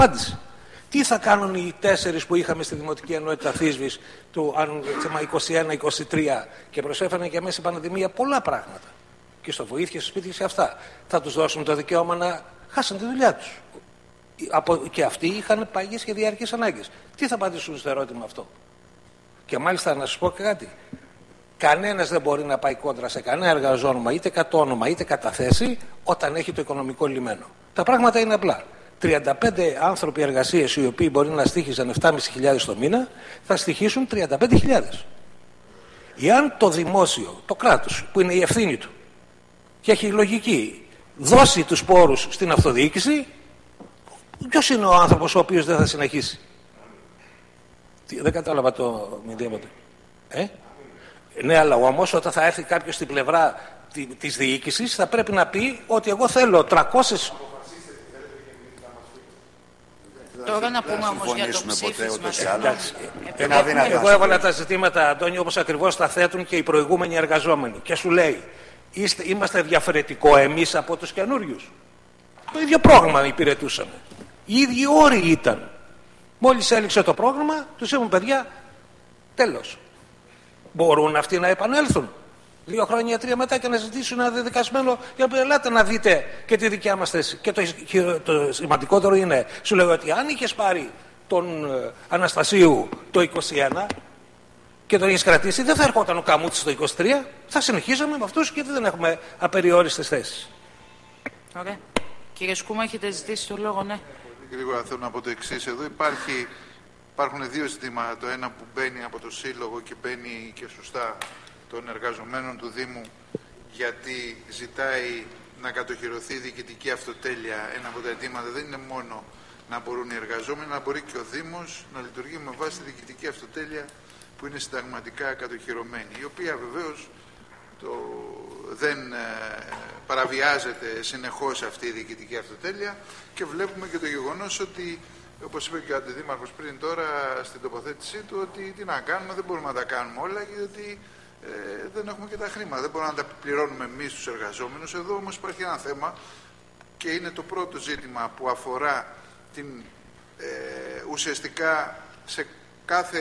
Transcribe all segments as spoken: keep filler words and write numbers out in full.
Απάντηση. Τι θα κάνουν οι τέσσερις που είχαμε στη Δημοτική Ενότητα Θήσβης του είκοσι ένα είκοσι τρία και προσέφεραν και μέσα στην πανδημία πολλά πράγματα. Και στο βοήθεια, στο σπίτι και αυτά. Θα τους δώσουν το δικαίωμα να χάσουν τη δουλειά τους. Και αυτοί είχαν παγιές και διαρκείς ανάγκες. Τι θα απαντήσουν στο ερώτημα αυτό? Και μάλιστα να σας πω και κάτι. Κανένας δεν μπορεί να πάει κόντρα σε κανένα εργαζόμενο, είτε κατ' όνομα είτε κατά θέση, όταν έχει το οικονομικό λιμένο. Τα πράγματα είναι απλά. τριάντα πέντε άνθρωποι εργασίες οι οποίοι μπορεί να στοίχιζαν επτά χιλιάδες πεντακόσια το μήνα, θα στοιχήσουν τριάντα πέντε χιλιάδες. Εάν το δημόσιο, το κράτος, που είναι η ευθύνη του και έχει λογική, δώσει τους πόρους στην αυτοδιοίκηση, ποιος είναι ο άνθρωπος ο οποίος δεν θα συνεχίσει? Δεν κατάλαβα το μηδέν. Ε? Ναι, αλλά όμως όταν θα έρθει κάποιος στην πλευρά της διοίκησης θα πρέπει να πει ότι εγώ θέλω τριακόσιες. Τώρα να πούμε όμως για το ψήφισμα. Εγώ έβαλα τα ζητήματα, Αντώνη, όπως ακριβώς τα θέτουν και οι προηγούμενοι εργαζόμενοι. Και σου λέει, είστε, είμαστε διαφορετικό εμείς από τους καινούριους? Το ίδιο πρόγραμμα υπηρετούσαμε. Οι ίδιοι όροι ήταν. Μόλις έληξε το πρόγραμμα, τους είπαν, παιδιά, τέλος. Μπορούν αυτοί να επανέλθουν δύο χρόνια, τρία μετά και να ζητήσουν ένα δεδικασμένο για να ελάτε να δείτε και τη δικιά μας θέση. Και το, το σημαντικότερο είναι, σου λέω ότι αν είχες πάρει τον ε, Αναστασίου το είκοσι ένα και τον είχες κρατήσει, δεν θα ερχόταν ο Καμούτσης το είκοσι τρία, θα συνεχίζαμε με αυτούς και δεν έχουμε απεριόριστες θέσεις. Ωραία. Κύριε Σκούμα, έχετε ζητήσει το λόγο, ναι. Γρήγορα θέλω να πω το εξής. Εδώ υπάρχει, υπάρχουν δύο ζητήματα. Το ένα που μπαίνει από το Σύλλογο και μπαίνει και σωστά των εργαζομένων του Δήμου, γιατί ζητάει να κατοχυρωθεί η διοικητική αυτοτέλεια. Ένα από τα αιτήματα δεν είναι μόνο να μπορούν οι εργαζόμενοι, να μπορεί και ο Δήμος να λειτουργεί με βάση τη διοικητική αυτοτέλεια που είναι συνταγματικά κατοχυρωμένη, η οποία βεβαίως το, δεν ε, παραβιάζεται συνεχώς αυτή η διοικητική αυτοτέλεια, και βλέπουμε και το γεγονός ότι, όπως είπε και ο Αντιδήμαρχος πριν τώρα στην τοποθέτησή του, ότι τι να κάνουμε, δεν μπορούμε να τα κάνουμε όλα, γιατί ε, δεν έχουμε και τα χρήματα, δεν μπορούμε να τα πληρώνουμε εμείς τους εργαζόμενους. Εδώ όμως υπάρχει ένα θέμα, και είναι το πρώτο ζήτημα που αφορά την, ε, ουσιαστικά σε κάθε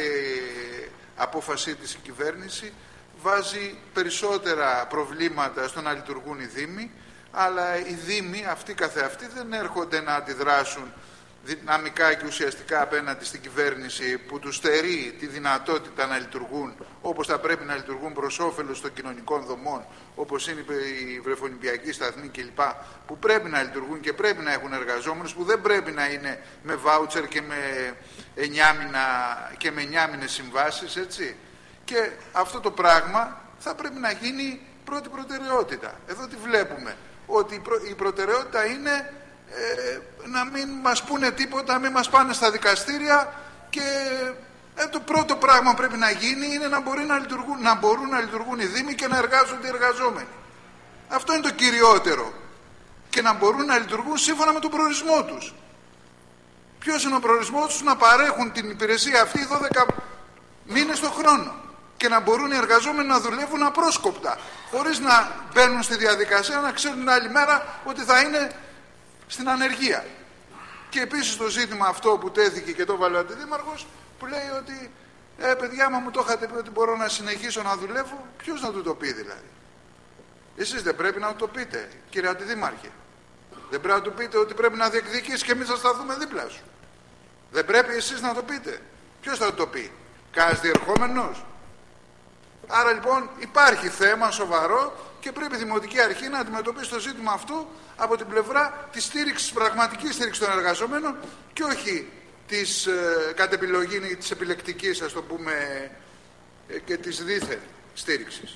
απόφασή της η κυβέρνηση βάζει περισσότερα προβλήματα στο να λειτουργούν οι Δήμοι, αλλά οι Δήμοι αυτοί καθεαυτοί δεν έρχονται να αντιδράσουν δυναμικά και ουσιαστικά απέναντι στην κυβέρνηση που τους στερεί τη δυνατότητα να λειτουργούν όπως θα πρέπει να λειτουργούν προς όφελος των κοινωνικών δομών, όπως είναι η βρεφονιπιακή σταθμή κλπ, που πρέπει να λειτουργούν και πρέπει να έχουν εργαζόμενους, που δεν πρέπει να είναι με βάουτσερ και με εννιάμινα και με εννιάμινες συμβάσεις, έτσι. Και αυτό το πράγμα θα πρέπει να γίνει πρώτη προτεραιότητα. Εδώ τι βλέπουμε? Ότι η, προ, η προτεραιότητα είναι ε, να μην μας πούνε τίποτα, να μην μας πάνε στα δικαστήρια, και ε, το πρώτο πράγμα που πρέπει να γίνει είναι να, μπορεί να, λειτουργούν, να μπορούν να λειτουργούν οι Δήμοι και να εργάζονται οι εργαζόμενοι. Αυτό είναι το κυριότερο. Και να μπορούν να λειτουργούν σύμφωνα με τον προορισμό τους. Ποιος είναι ο προορισμός τους? Να παρέχουν την υπηρεσία αυτή δώδεκα μήνες το χρόνο και να μπορούν οι εργαζόμενοι να δουλεύουν απρόσκοπτα, χωρίς να μπαίνουν στη διαδικασία να ξέρουν την άλλη μέρα ότι θα είναι στην ανεργία. Και επίσης το ζήτημα αυτό που τέθηκε και το βάλε ο Αντιδήμαρχος, που λέει ότι ε, παιδιά, μα μου το είχατε πει ότι μπορώ να συνεχίσω να δουλεύω. Ποιος να του το πει δηλαδή? Εσείς δεν πρέπει να του το πείτε, κύριε Αντιδήμαρχε? Δεν πρέπει να του πείτε ότι πρέπει να διεκδικήσεις και εμείς θα σταθούμε δίπλα σου? Δεν πρέπει εσείς να το πείτε? Ποιος θα το πει? Κάς διερχόμενος? Άρα λοιπόν υπάρχει θέμα σοβαρό και πρέπει η Δημοτική Αρχή να αντιμετωπίσει το ζήτημα αυτό από την πλευρά της στήριξης, πραγματικής στήριξης των εργαζομένων, και όχι της ε, κατ' επιλογή, της επιλεκτικής, ας το πούμε, ε, και της δίθεν στήριξης.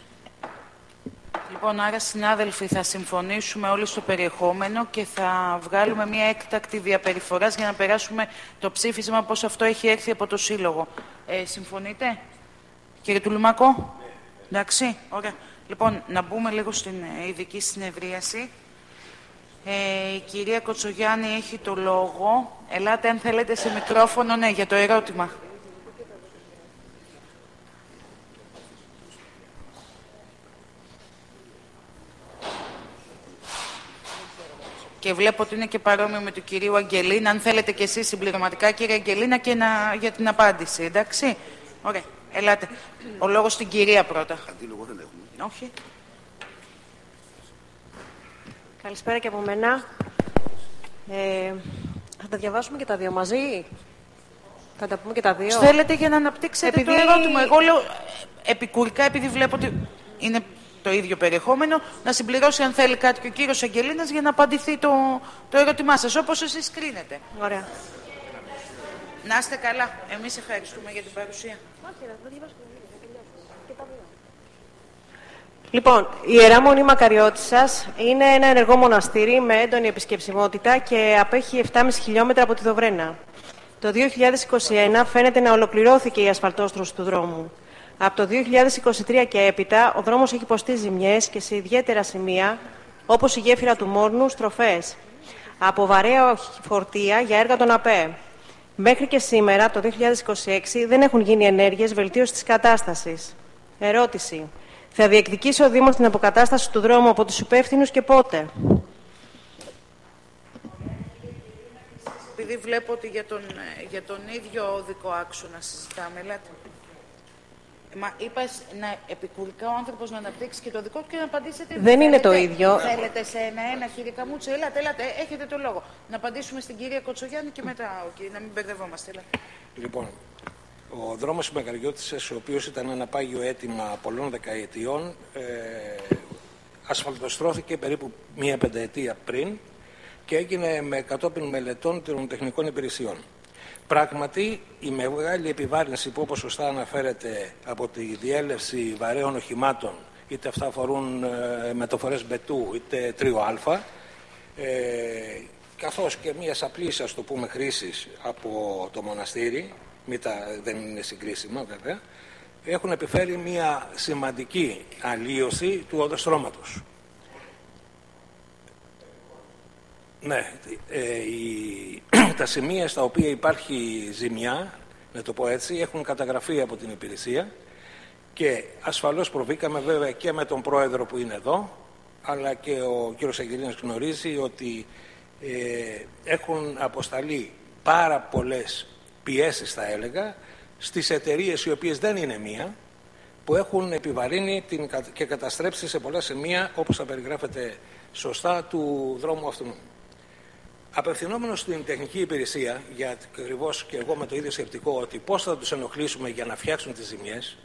Λοιπόν, άρα συνάδελφοι, θα συμφωνήσουμε όλοι στο περιεχόμενο και θα βγάλουμε μια έκτακτη διαπεριφοράς για να περάσουμε το ψήφισμα πώς αυτό έχει έρθει από το Σύλλογο. Ε, συμφωνείτε, κύριε Τουλουμακό? Εντάξει, ωραία. Λοιπόν, να μπούμε λίγο στην ειδική συνεδρίαση. Ε, η κυρία Κοτσογιάννη έχει το λόγο. Ελάτε αν θέλετε σε μικρόφωνο, ναι, για το ερώτημα. και βλέπω ότι είναι και παρόμοιο με του κυρίου Αγγελίνα. Αν θέλετε και εσείς συμπληρωματικά, κύριε Αγγελίνα, και να, για την απάντηση, εντάξει. Ωραία, ελάτε. Ο λόγος στην κυρία πρώτα. Αντίλογο δεν έχουμε. Όχι. Καλησπέρα και από μένα. Ε, θα τα διαβάσουμε και τα δύο μαζί. Θα τα πούμε και τα δύο. Θέλετε για να αναπτύξετε επειδή... το ερώτημα. Εγώ λέω επικουρικά, επειδή βλέπω ότι είναι το ίδιο περιεχόμενο, να συμπληρώσει αν θέλει κάτι και ο κύριος Αγγελίνας για να απαντηθεί το, το ερώτημά σας, όπως εσείς κρίνετε. Ωραία. Να είστε καλά. Εμείς ευχαριστούμε για την παρουσία. Λοιπόν, η Ιερά Μονή Μακαριώτισσας είναι ένα ενεργό μοναστήρι με έντονη επισκεψιμότητα και απέχει επτάμισι χιλιόμετρα από τη Δοβρένα. Το δύο χιλιάδες είκοσι ένα φαίνεται να ολοκληρώθηκε η ασφαλτόστρωση του δρόμου. Από το δύο χιλιάδες είκοσι τρία και έπειτα, ο δρόμος έχει υποστεί ζημιές και σε ιδιαίτερα σημεία, όπως η γέφυρα του Μόρνου, στροφές από βαρέα φορτία για έργα των ΑΠΕ. Μέχρι και σήμερα, το δύο χιλιάδες είκοσι έξι, δεν έχουν γίνει ενέργειες βελτίωσης της κατάστασης. Ερώτηση. Θα διεκδικήσει ο Δήμος την αποκατάσταση του δρόμου από τους υπεύθυνους και πότε? Επειδή βλέπω ότι για τον, για τον ίδιο οδικό άξονα συζητάμε, λέτε. Μα είπα να επικουρικά ο άνθρωπος να αναπτύξει και το δικό του και να απαντήσετε. Δεν είναι το ίδιο. Θέλετε σε ένα-ένα, κύριε Καμούτσε, ελάτε, ελάτε, έχετε το λόγο. Να απαντήσουμε στην κυρία Κοτσογιάννη και μετά, okay, να μην μπερδευόμαστε. Ελάτε. Λοιπόν, ο δρόμος της Μακαριώτισσας, ο οποίος ήταν ένα πάγιο αίτημα πολλών δεκαετιών, ε, ασφαλτοστρώθηκε περίπου μία πενταετία πριν και έγινε με κατόπιν μελετών των τεχνικών υπηρεσιών. Πράγματι, η μεγάλη επιβάρυνση που, όπως σωστά αναφέρεται, από τη διέλευση βαρέων οχημάτων, είτε αυτά αφορούν ε, μεταφορές μπετού είτε τρίο α, ε, καθώς και μια απλής, ας το πούμε, χρήσης από το μοναστήρι, μήτα, δεν είναι συγκρίσιμα βέβαια, έχουν επιφέρει μια σημαντική αλλίωση του οδοστρώματος. Ναι, ε, η, τα σημεία στα οποία υπάρχει ζημιά, να το πω έτσι, έχουν καταγραφεί από την υπηρεσία και ασφαλώς προβήκαμε βέβαια και με τον πρόεδρο που είναι εδώ, αλλά και ο κύριος Αγγελίνας γνωρίζει ότι ε, έχουν αποσταλεί πάρα πολλές πιέσεις, θα έλεγα, στις εταιρείες οι οποίες δεν είναι μία, που έχουν επιβαρύνει την, και καταστρέψει σε πολλά σημεία, όπως θα περιγράφεται σωστά, του δρόμου αυτού. Απευθυνόμενος στην τεχνική υπηρεσία, γιατί ακριβώς και εγώ με το ίδιο σκεπτικό ότι πώς θα τους ενοχλήσουμε για να φτιάξουν τις ζημιές,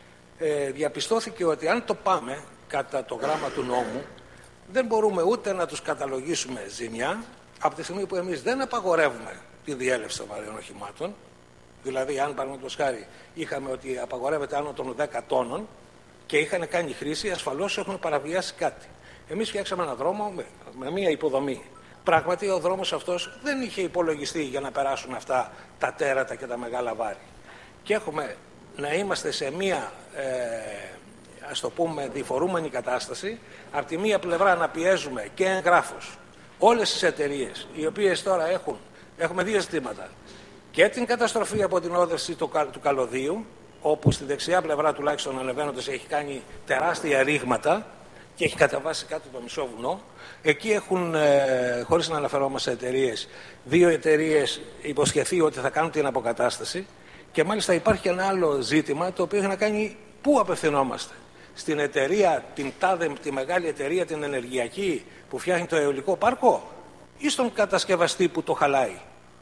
ε, διαπιστώθηκε ότι αν το πάμε κατά το γράμμα του νόμου, δεν μπορούμε ούτε να τους καταλογίσουμε ζημιά, από τη στιγμή που εμείς δεν απαγορεύουμε τη διέλευση των βαρέων οχημάτων. Δηλαδή, αν παραδείγματος χάρη είχαμε ότι απαγορεύεται άνω των δέκα τόνων και είχαν κάνει χρήση, ασφαλώς έχουν παραβιάσει κάτι. Εμείς φτιάξαμε έναν δρόμο με, με μία υποδομή. Πράγματι, ο δρόμος αυτός δεν είχε υπολογιστεί για να περάσουν αυτά τα τέρατα και τα μεγάλα βάρη. Και έχουμε να είμαστε σε μία, ε, ας το πούμε, διφορούμενη κατάσταση. Από τη μία πλευρά να πιέζουμε και εγγράφως όλες τις εταιρείες, οι οποίες τώρα έχουν, έχουμε δύο ζητήματα. Και την καταστροφή από την όδευση του, του καλωδίου, όπου στη δεξιά πλευρά τουλάχιστον ανεβαίνοντας έχει κάνει τεράστια ρήγματα και έχει καταβάσει κάτω το μισό βουνό. Εκεί έχουν, ε, χωρίς να αναφερόμαστε σε εταιρείες, δύο εταιρείες υποσχεθεί ότι θα κάνουν την αποκατάσταση. Και μάλιστα υπάρχει και ένα άλλο ζήτημα το οποίο έχει να κάνει πού απευθυνόμαστε. Στην εταιρεία, την τάδε, τη μεγάλη εταιρεία, την ενεργειακή που φτιάχνει το αιωλικό πάρκο, ή στον κατασκευαστή που το χαλάει.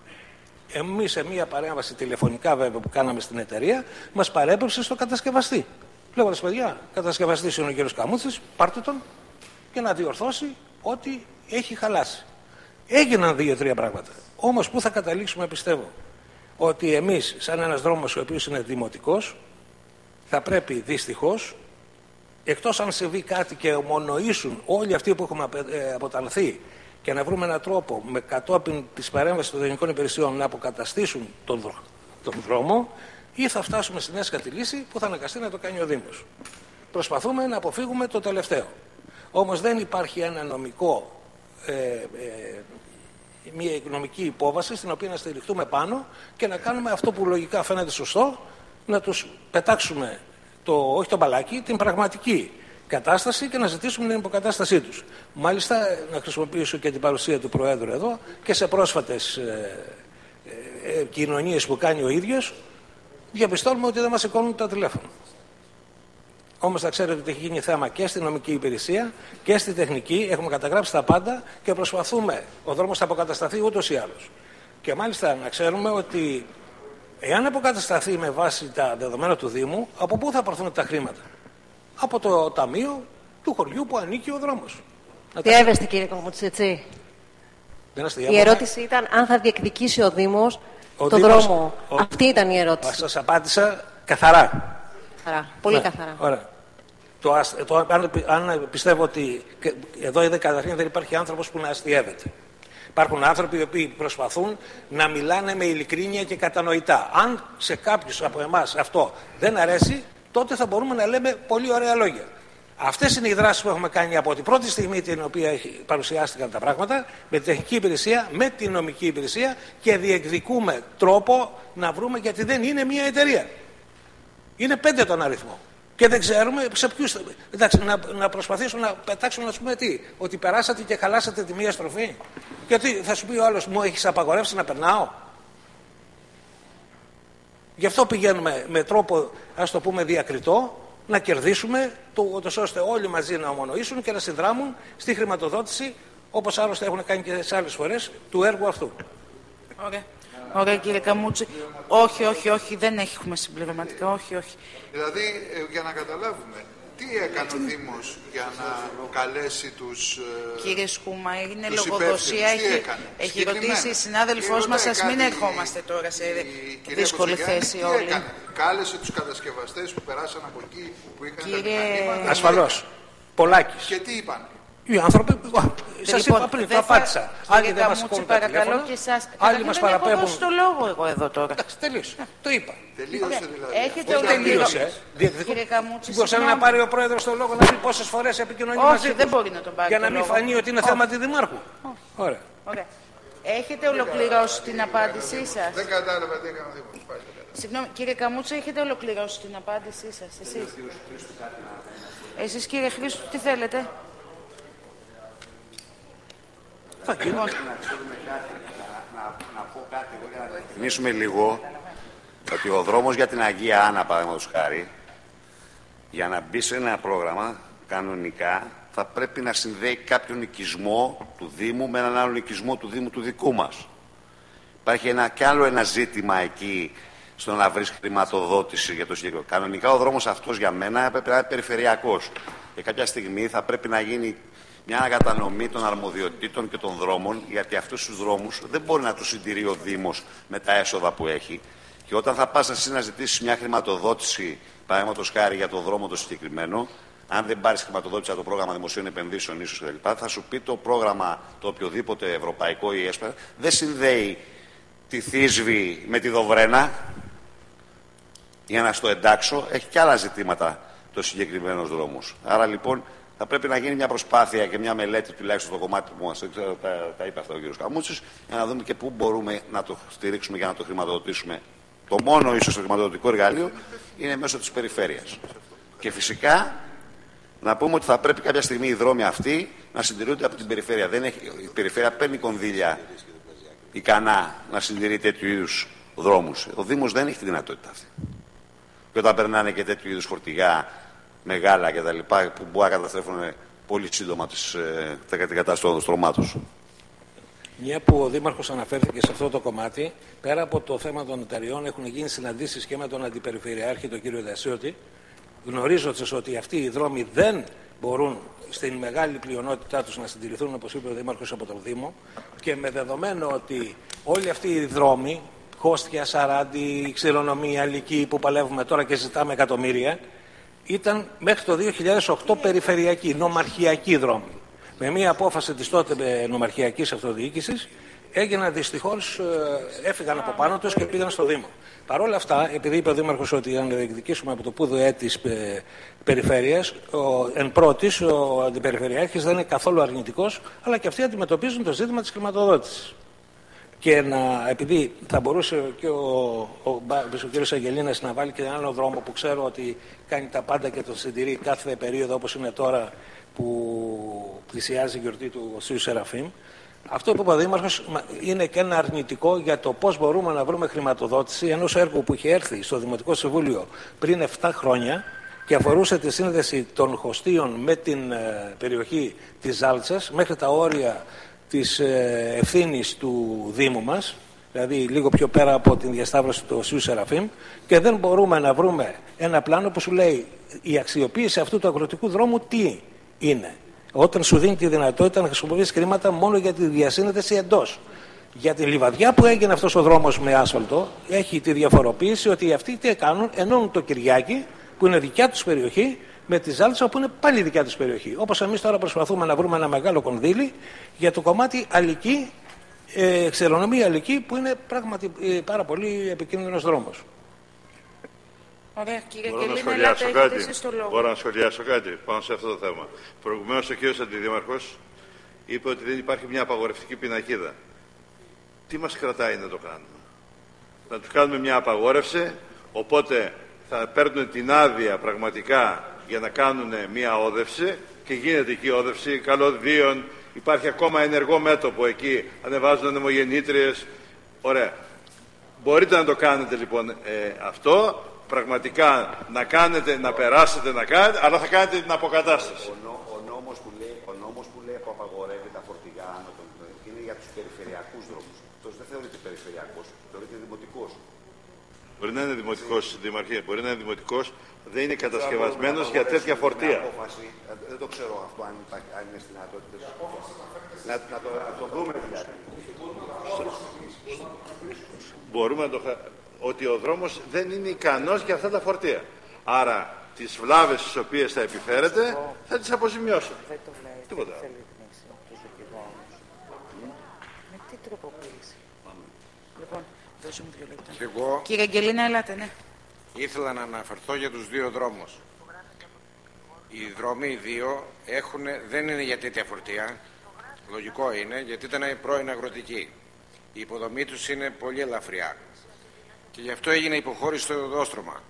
Εμείς σε μία παρέμβαση τηλεφωνικά βέβαια που κάναμε στην εταιρεία, μας παρέπεψε στο κατασκευαστή. Λέγοντας, παιδιά, κατασκευαστής είναι ο κύριος Καμούτσης, πάρτε τον και να διορθώσει ό,τι έχει χαλάσει. Έγιναν δύο-τρία πράγματα. Όμως πού θα καταλήξουμε, πιστεύω, ότι εμείς σαν ένας δρόμος ο οποίος είναι δημοτικός, θα πρέπει δυστυχώς, εκτός αν συμβεί κάτι και ομονοήσουν όλοι αυτοί που έχουμε αποτανθεί και να βρούμε έναν τρόπο με κατόπιν της παρέμβασης των τεχνικών υπηρεσιών να αποκαταστήσουν τον, δρό, τον δρόμο, ή θα φτάσουμε στην έσχατη λύση που θα αναγκαστεί να το κάνει ο Δήμος. Προσπαθούμε να αποφύγουμε το τελευταίο. Όμως δεν υπάρχει ένα νομικό, ε, ε, μια οικονομική υπόβαση στην οποία να στηριχτούμε πάνω και να κάνουμε αυτό που λογικά φαίνεται σωστό, να τους πετάξουμε το, όχι το μπαλάκι, την πραγματική κατάσταση και να ζητήσουμε την υποκατάστασή τους. Μάλιστα, να χρησιμοποιήσω και την παρουσία του Προέδρου εδώ και σε πρόσφατες ε, ε, ε, κοινωνίες που κάνει ο ίδιος, διαπιστώνουμε ότι δεν μας σηκώνουν τα τηλέφωνα. Όμως θα ξέρετε ότι έχει γίνει θέμα και στη νομική υπηρεσία και στη τεχνική. Έχουμε καταγράψει τα πάντα και προσπαθούμε. Ο δρόμος θα αποκατασταθεί ούτως ή άλλως. Και μάλιστα να ξέρουμε ότι εάν αποκατασταθεί με βάση τα δεδομένα του Δήμου, από πού θα πάρθουν τα χρήματα? Από το ταμείο του χωριού που ανήκει ο δρόμος. Διέβεστε, κύριε Καμούτση, έτσι. Η ερώτηση ήταν αν θα διεκδικήσει ο Δήμος το Δήμος, δρόμο. Ο... Αυτή ήταν η ερώτηση. Σας απάντησα καθαρά. Καθαρά. Πολύ ναι, καθαρά. Ωραία. Το, το, αν, αν πιστεύω ότι εδώ είδε καταρχήν δεν υπάρχει άνθρωπος που να αστιεύεται. Υπάρχουν άνθρωποι οι οποίοι προσπαθούν να μιλάνε με ειλικρίνεια και κατανοητά. Αν σε κάποιους από εμάς αυτό δεν αρέσει, τότε θα μπορούμε να λέμε πολύ ωραία λόγια. Αυτές είναι οι δράσεις που έχουμε κάνει από την πρώτη στιγμή την οποία παρουσιάστηκαν τα πράγματα, με την τεχνική υπηρεσία, με την νομική υπηρεσία και διεκδικούμε τρόπο να βρούμε, γιατί δεν είναι μια εταιρεία. Είναι πέντε τον αριθμό. Και δεν ξέρουμε σε ποιους. Εντάξει, να, να προσπαθήσουμε να πετάξουμε να σου πούμε τι, ότι περάσατε και χαλάσατε τη μία στροφή. Γιατί θα σου πει ο άλλος, μου έχεις απαγορεύσει να περνάω. Γι' αυτό πηγαίνουμε με τρόπο, ας το πούμε, διακριτό, να κερδίσουμε, το, το, ώστε όλοι μαζί να ομονοήσουν και να συνδράμουν στη χρηματοδότηση, όπως άλλωστε έχουν κάνει και σε άλλες φορές, του έργου αυτού. Ωραία. Ωραία, κύριε Καμούτση. Όχι, όχι, όχι, δεν έχουμε συμπληρωματικά. Όχι, όχι. Δηλαδή, ε, για να καταλάβουμε, τι έκανε ο Δήμος για να καλέσει τους. Ε, κύριε Σκούμα, είναι τους λογοδοσία. Έχει, έχει ρωτήσει η συνάδελφός μας, ας μην ερχόμαστε τώρα σε η, δύσκολη θέση τι όλοι. Έκανε. Κάλεσε τους κατασκευαστές που περάσαν από εκεί, που είχαν Κύριε... τα μηχανήματα. Ασφαλώς. Πολάκης. Και τι είπαν? Οι άνθρωποι, σας λοιπόν, είπα πριν, το θα... απάντησα. Άλλοι δεν μας Καμούτση, σηκώνουν τα τηλέφωνα, και εσάς. άλλοι μας παραπέμπουν. Δεν έχω δώσει το λόγο εγώ εδώ τώρα. Εντάξει, τελείωσε. Το είπα. Τελείωσε δηλαδή. Έχετε Όχι τελείωσε. Κύριε Καμούτση, μπορούσε να πάρει ο πρόεδρος το λόγο να πει πόσες φορές επικοινωνεί μαζί Όχι, του. δεν μπορεί να τον πάρει. Για να μην φανεί ότι είναι θέμα του Δημάρχου. Ωραία. Ωραία. Έχετε ολοκληρώσει την απάντησή σας? Δεν κατάλαβα τι έκανε ο Δήμος. Συγγνώμη, κύριε Καμούτση, έχετε ολοκληρώσει την απάντησή σας, εσείς? Εσείς, κύριε Χρήστο, τι θέλετε? Θα λοιπόν. Να, να πω κάτι εγώ για να διευκρινίσουμε λίγο ότι ο δρόμος για την Αγία Άννα, παραδείγματος χάρη, για να μπει σε ένα πρόγραμμα κανονικά θα πρέπει να συνδέει κάποιον οικισμό του Δήμου με έναν άλλο οικισμό του Δήμου του δικού μας. Υπάρχει ένα, κι άλλο ένα ζήτημα εκεί στο να βρεις χρηματοδότηση για το συγκεκριμένο. Κανονικά ο δρόμος αυτός για μένα πρέπει να είναι περιφερειακός. Και κάποια στιγμή θα πρέπει να γίνει μια ανακατανομή των αρμοδιοτήτων και των δρόμων, γιατί αυτούς τους δρόμους δεν μπορεί να τους συντηρεί ο Δήμος με τα έσοδα που έχει. Και όταν θα πας εσύ να ζητήσεις μια χρηματοδότηση, παραδείγματος χάρη για το δρόμο το συγκεκριμένο, αν δεν πάρεις χρηματοδότηση από το πρόγραμμα δημοσίων επενδύσεων, ίσως κλπ., θα σου πει το πρόγραμμα το οποιοδήποτε ευρωπαϊκό ή έσπα δεν συνδέει τη Θήσβη με τη Δοβρένα. Για να στο εντάξω, έχει και άλλα ζητήματα το συγκεκριμένο δρόμος. Άρα λοιπόν θα πρέπει να γίνει μια προσπάθεια και μια μελέτη, τουλάχιστον στο κομμάτι που μας τα, τα είπε αυτά ο κ. Καμούτσης, για να δούμε και πού μπορούμε να το στηρίξουμε και να το χρηματοδοτήσουμε. Το μόνο ίσως το χρηματοδοτικό εργαλείο είναι μέσω της περιφέρειας. Και φυσικά να πούμε ότι θα πρέπει κάποια στιγμή οι δρόμοι αυτοί να συντηρούνται από την περιφέρεια. Δεν έχει, η περιφέρεια παίρνει κονδύλια ικανά να συντηρεί τέτοιου είδους δρόμους. Ο Δήμος δεν έχει τη δυνατότητα αυτή. Και όταν περνάνε και τέτοιου είδους φορτηγά μεγάλα κτλ. Που μπορεί να καταστρέφουν πολύ σύντομα τις, ε, την κατάσταση των στρωμάτων. Μια που ο Δήμαρχος αναφέρθηκε σε αυτό το κομμάτι, πέρα από το θέμα των εταιριών, έχουν γίνει συναντήσεις και με τον Αντιπεριφερειάρχη, τον κύριο Δασιώτη, γνωρίζοντας ότι αυτοί οι δρόμοι δεν μπορούν στην μεγάλη πλειονότητά τους να συντηρηθούν, όπως είπε ο Δήμαρχος, από τον Δήμο, και με δεδομένο ότι όλοι αυτοί οι δρόμοι, Χόστια, Σαράντι, Ξηρονομία, Λυκή, που παλεύουμε τώρα και ζητάμε εκατομμύρια, ήταν μέχρι το δύο χιλιάδες οκτώ περιφερειακοί, νομαρχιακοί δρόμοι. Με μία απόφαση της τότε νομαρχιακής αυτοδιοίκησης έγιναν δυστυχώς, έφυγαν από πάνω τους και πήγαν στο Δήμο. Παρ' όλα αυτά, επειδή είπε ο Δήμαρχος ότι αν διεκδικήσουμε από το ΠΟΥΔΟΕ της περιφέρειας, ο, εν πρώτης ο Αντιπεριφερειάρχης δεν είναι καθόλου αρνητικός, αλλά και αυτοί αντιμετωπίζουν το ζήτημα της χρηματοδότησης. και να, επειδή θα μπορούσε και ο, ο, ο, ο κ. Αγγελίνας να βάλει και έναν άλλο δρόμο που ξέρω ότι κάνει τα πάντα και το συντηρεί κάθε περίοδο, όπως είναι τώρα που πλησιάζει η γιορτή του Οσίου Σεραφείμ. Αυτό που είπε ο Δήμαρχος είναι και ένα αρνητικό για το πώς μπορούμε να βρούμε χρηματοδότηση ενός έργου που είχε έρθει στο Δημοτικό Συμβούλιο πριν επτά χρόνια και αφορούσε τη σύνδεση των Χωστίων με την ε, περιοχή της Ζάλτσας μέχρι τα όρια της ε, ευθύνης του Δήμου μας, δηλαδή λίγο πιο πέρα από την διασταύρωση του Οσίου Σεραφείμ, και δεν μπορούμε να βρούμε ένα πλάνο που σου λέει η αξιοποίηση αυτού του αγροτικού δρόμου τι είναι, όταν σου δίνει τη δυνατότητα να χρησιμοποιήσει χρήματα μόνο για τη διασύνδεση εντός. Για τη Λιβαδιά που έγινε αυτός ο δρόμος με άσφαλτο, έχει τη διαφοροποίηση ότι αυτοί τι κάνουν, ενώνουν το Κυριάκι που είναι δικιά τους περιοχή με τη Ζάλτσα που είναι πάλι δικιά τους περιοχή. Όπως εμείς τώρα προσπαθούμε να βρούμε ένα μεγάλο κονδύλι για το κομμάτι Αλική, ε, ξερονομία Αλική, που είναι πράγματι ε, πάρα πολύ επικίνδυνος δρόμος. Ωραία, κύριε Μπορώ να Γελίνα, σχολιάσω ελάτε, κάτι. στο λόγο. Μπορώ να σχολιάσω κάτι πάνω σε αυτό το θέμα. Προηγουμένως ο κ. Αντιδήμαρχος είπε ότι δεν υπάρχει μια απαγορευτική πινακίδα. Τι μας κρατάει να το κάνουμε? Να τους κάνουμε μια απαγόρευση, οπότε θα παίρνουν την άδεια πραγματικά για να κάνουν μια όδευση και γίνεται εκεί όδευση καλωδίων. Υπάρχει ακόμα ενεργό μέτωπο εκεί, ανεβάζουν ανεμογεννήτριες. Ωραία. Μπορείτε να το κάνετε λοιπόν ε, αυτό. Πραγματικά να κάνετε, να περάσετε, να κάνετε, αλλά θα κάνετε την αποκατάσταση. Ο, νο, ο, νόμος που λέει, ο νόμος που λέει που απαγορεύει τα φορτηγά άνω των, είναι για τους περιφερειακούς δρόμους. Αυτός δεν θεωρείται περιφερειακός, θεωρείται δημοτικός. Μπορεί να είναι δημοτικός, Δημαρχία, μπορεί να είναι δημοτικός, δεν είναι κατασκευασμένος για τέτοια φορτία. Απόφαση, δεν το ξέρω αυτό αν, αν είναι στις δυνατότητες. Να, να, το, να το δούμε δηλαδή. Μπορούμε να το ότι ο δρόμος δεν είναι ικανός για αυτά τα φορτία. Άρα τις βλάβες τις οποίες θα επιφέρετε θα τις αποζημιώσετε. Δεν το λέει. Τίποτα. Δεν θέλει την έξι από τους δικηγόρους. Με τι τροποποίηση. Λοιπόν, δώσε μου δύο λεπτά. Και εγώ Κύριε Αγγελίνα, ελάτε, ναι. ήθελα να αναφερθώ για τους δύο δρόμους. Οι δρόμοι οι δύο έχουν, δεν είναι για τέτοια φορτία. Λογικό είναι, γιατί ήταν πρώην αγροτική. Η υποδομή τους είναι πολύ ελαφριά. Και γι' αυτό έγινε υποχώρηση στο οδόστρωμα.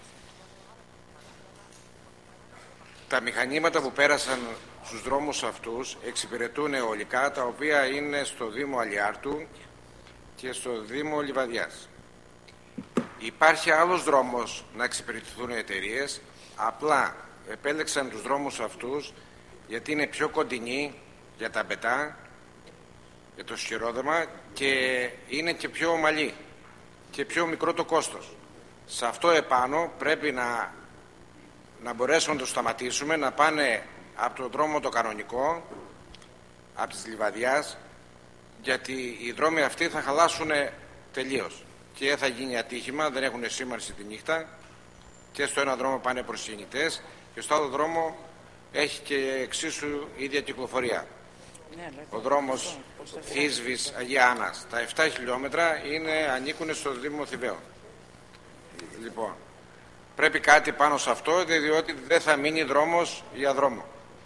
Τα μηχανήματα που πέρασαν στους δρόμους αυτούς εξυπηρετούν αιωλικά, τα οποία είναι στο Δήμο Αλιάρτου και στο Δήμο Λιβαδιάς. Υπάρχει άλλος δρόμος να εξυπηρετηθούν οι εταιρείες, απλά επέλεξαν τους δρόμους αυτούς γιατί είναι πιο κοντινοί για τα μπετά, για το σχηρόδεμα, και είναι και πιο ομαλοί και πιο μικρό το κόστος. Σε αυτό επάνω πρέπει να, να μπορέσουμε να το σταματήσουμε, να πάνε από τον δρόμο το κανονικό, από της Λιβαδιάς, γιατί οι δρόμοι αυτοί θα χαλάσουν τελείως και θα γίνει ατύχημα, δεν έχουν σήμανση τη νύχτα, και στο ένα δρόμο πάνε προσγεννητές και στο άλλο δρόμο έχει και εξίσου ίδια κυκλοφορία. Ο δρόμος Θήσβης Αγία Άννας, τα επτά χιλιόμετρα είναι, ανήκουν στο Δήμο Θηβαίων. Λοιπόν, πρέπει κάτι πάνω σε αυτό, διότι δεν θα μείνει δρόμος για δρόμο.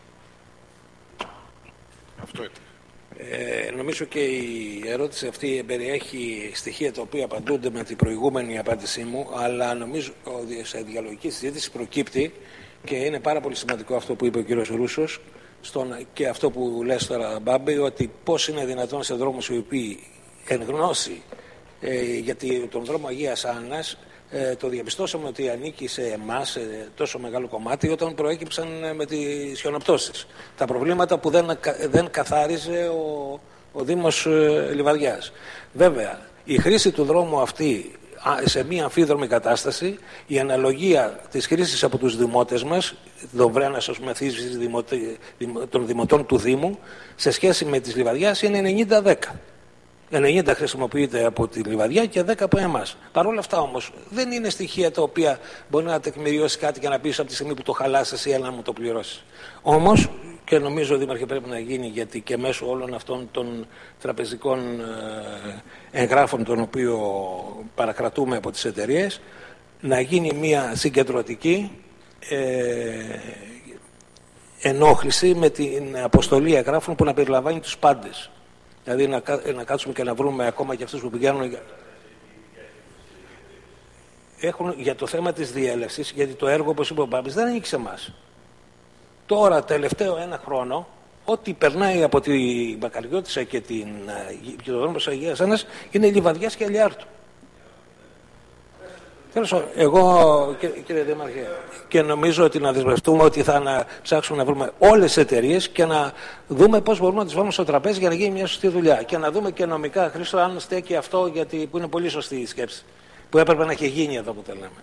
Αυτό είναι. Ε, νομίζω και η ερώτηση αυτή περιέχει στοιχεία τα οποία απαντούνται με την προηγούμενη απάντησή μου, αλλά νομίζω ότι σε διαλογική συζήτηση προκύπτει, και είναι πάρα πολύ σημαντικό αυτό που είπε ο κύριος Ρούσος, στον, και αυτό που λες τώρα, Μπάμπη, ότι πώς είναι δυνατόν σε δρόμους οι οποίοι εν γνώση, ε, γιατί τον δρόμο Αγίας Άννας ε, το διαπιστώσαμε ότι ανήκει σε εμάς σε τόσο μεγάλο κομμάτι όταν προέκυψαν με τις χιονοπτώσεις. Τα προβλήματα που δεν, δεν καθάριζε ο, ο Δήμος ε, Λιβαδιάς. Βέβαια, η χρήση του δρόμου αυτή σε μία αμφίδρομη κατάσταση, η αναλογία της χρήσης από τους δημότες μας, Δοβρένας, ας πούμε, Θήσβης, των δημοτών του Δήμου, σε σχέση με τις Λιβαδιάς είναι ενενήντα δέκα. ενενήντα χρησιμοποιείται από τη Λιβαδιά και δέκα από εμάς. Παρ' όλα αυτά όμως δεν είναι στοιχεία τα οποία μπορεί να τεκμηριώσει κάτι και να πεις από τη στιγμή που το χαλάσεις εσύ, αλλά να μου το πληρώσεις. Όμως, και νομίζω, Δήμαρχε, πρέπει να γίνει, γιατί και μέσω όλων αυτών των τραπεζικών εγγράφων των οποίων παρακρατούμε από τις εταιρείες, να γίνει μια συγκεντρωτική ε, ενόχληση με την αποστολή εγγράφων που να περιλαμβάνει τους πάντες. Δηλαδή να, να κάτσουμε και να βρούμε ακόμα και αυτούς που πηγαίνουν. Έχουν για το θέμα της διέλευσης, γιατί το έργο, όπως είπε ο Μπάμπης, δεν ανοίξει εμάς. Τώρα, τελευταίο ένα χρόνο, ό,τι περνάει από την Μπακαριώτισσα και, την, και το δρόμο της Αγίας Άννας είναι Λιβαδιάς και Αλιάρτου. Τέλος, εγώ, κύριε Δήμαρχε, και νομίζω ότι να δεσμευτούμε ότι θα να ψάξουμε να βρούμε όλες τις εταιρείες και να δούμε πώς μπορούμε να τις βάλουμε στο τραπέζι για να γίνει μια σωστή δουλειά. Και να δούμε και νομικά, Χρήστο, αν στέκει αυτό, γιατί που είναι πολύ σωστή η σκέψη, που έπρεπε να έχει γίνει εδώ που τα λέμε.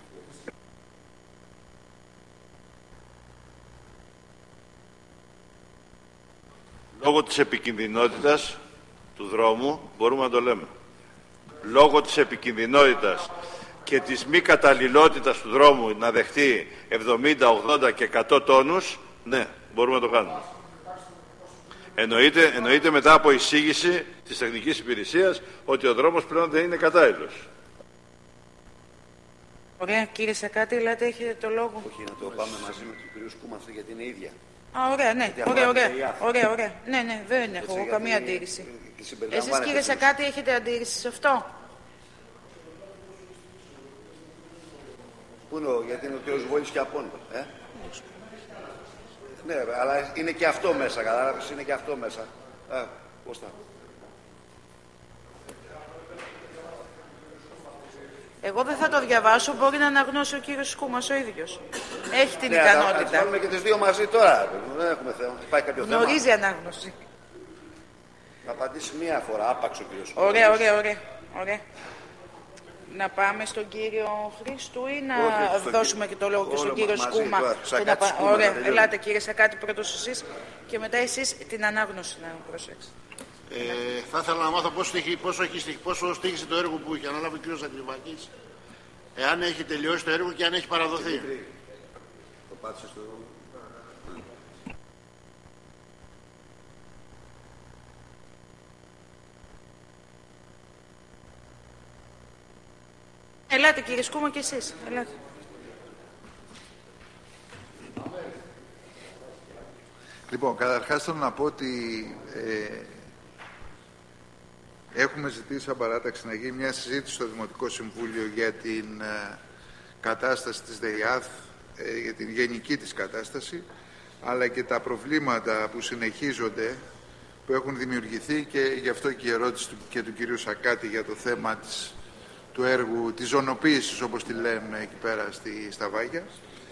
Λόγω της επικινδυνότητας του δρόμου μπορούμε να το λέμε. Λόγω της επικινδυνότητας και της μη καταλληλότητας του δρόμου να δεχτεί εβδομήντα, ογδόντα και εκατό τόνους, ναι, μπορούμε να το κάνουμε. Εννοείται, εννοείται μετά από εισήγηση της τεχνικής υπηρεσίας ότι ο δρόμος πλέον δεν είναι κατάλληλος. Ωραία, κύριε Σακάτη, ελάτε, έχετε το λόγο. Όχι, να το πάμε μαζί με τον κύριο Σκούμα, γιατί είναι ίδια. Α, ωραία, ναι, ωραία, ωραία, ωραία, ωραία. Ναι, ναι, δεν έχω εγώ καμία αντίρρηση. Εσείς, κύριε Σακάτη, έχετε αντίρρηση σε αυτό? Πού είναι, γιατί είναι ο κύριος Βόλης και Απόντο, ε? Ναι, αλλά είναι και αυτό μέσα, κατάλαβες, είναι και αυτό μέσα. Ε, πώς θα... Εγώ δεν θα το διαβάσω, μπορεί να αναγνώσει ο κύριος Σκούμας ο ίδιος. Έχει την ναι, ικανότητα. Θα βάλουμε και τις δύο μαζί τώρα, δεν έχουμε θέμα. Πάει κάποιο θέμα. Γνωρίζει ανάγνωση. Θα απαντήσει μία φορά, άπαξ ο κύριος Σκούμας. Ωραία, ωραία, ωραία, ωραία. Να πάμε στον κύριο Χρήστου ή να Όχι, δώσουμε και το λόγο και στον κύριο Σκούμα. Να... Σκούμα ωραία, τελειώνει. Ελάτε κύριε Σακάτη πρώτος εσείς και μετά εσείς την ανάγνωση να προσέξετε. Ε, θα ήθελα να μάθω πόσο, πόσο, πόσο στήχησε το έργο που είχε αναλάβει ο κύριος Αντριβάκης, εάν έχει τελειώσει το έργο και αν έχει παραδοθεί. Το πάτησε στο... Ελάτε κύριε Σκούμα και εσείς. Ελάτε. Λοιπόν, καταρχάς θέλω να πω ότι ε, έχουμε ζητήσει σαν παράταξη να γίνει μια συζήτηση στο Δημοτικό Συμβούλιο για την ε, κατάσταση της ΔΕΙΑΘ, ε, για την γενική της κατάσταση, αλλά και τα προβλήματα που συνεχίζονται, που έχουν δημιουργηθεί, και γι' αυτό και η ερώτηση του, και του κυρίου Σακάτη για το θέμα της, του έργου, της ζωνοποίησης, όπως τη λέμε εκεί πέρα στη Σταβάγια,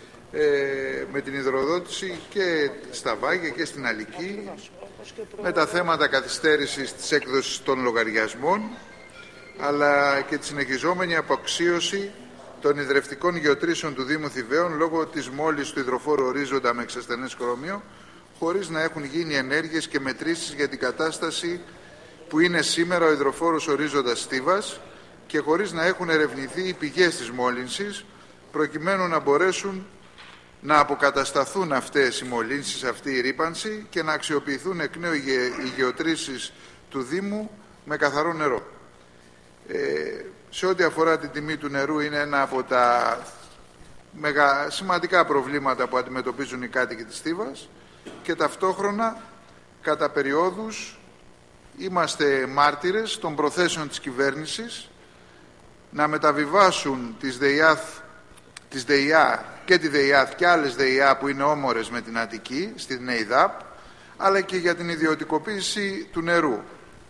ε, με την υδροδότηση και στα Βάγια και στην Αλική, με τα θέματα καθυστέρησης της έκδοσης των λογαριασμών, αλλά και τη συνεχιζόμενη αποξίωση των ιδρευτικών γεωτρήσεων του Δήμου Θηβαίων λόγω της μόλις του υδροφόρου ορίζοντα με εξασθενές χρώμιο, χωρίς να έχουν γίνει ενέργειες και μετρήσεις για την κατάσταση που είναι σήμερα ο υδροφόρος ορίζοντας Στίβας και χωρίς να έχουν ερευνηθεί οι πηγές της μόλυνσης, προκειμένου να μπορέσουν να αποκατασταθούν αυτές οι μολύνσεις, αυτή η ρύπανση, και να αξιοποιηθούν εκ νέου οι γεωτρήσεις του Δήμου με καθαρό νερό. Ε, σε ό,τι αφορά την τιμή του νερού, είναι ένα από τα μεγα, σημαντικά προβλήματα που αντιμετωπίζουν οι κάτοικοι της Στίβας, και ταυτόχρονα κατά περιόδους είμαστε μάρτυρες των προθέσεων της κυβέρνησης να μεταβιβάσουν τις ΔΕΙΑΘ, τις ΔΕΙΑ και τη ΔΕΙΑΘ και άλλες ΔΕΙΑ που είναι όμορες με την Αττική, στην ΕΙΔΑΠ, αλλά και για την ιδιωτικοποίηση του νερού,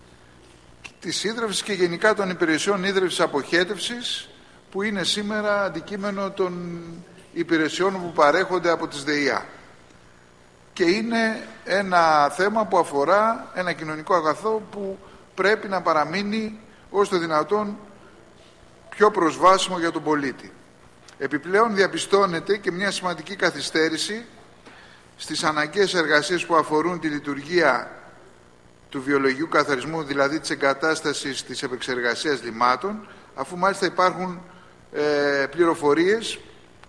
της ίδρευσης και γενικά των υπηρεσιών ίδρευσης αποχέτευσης, που είναι σήμερα αντικείμενο των υπηρεσιών που παρέχονται από τις ΔΕΙΑ. Και είναι ένα θέμα που αφορά ένα κοινωνικό αγαθό που πρέπει να παραμείνει ως το δυνατόν πιο προσβάσιμο για τον πολίτη. Επιπλέον διαπιστώνεται και μια σημαντική καθυστέρηση στις αναγκαίες εργασίες που αφορούν τη λειτουργία του βιολογικού καθαρισμού, δηλαδή της εγκατάστασης της επεξεργασίας λιμάτων, αφού μάλιστα υπάρχουν ε, πληροφορίες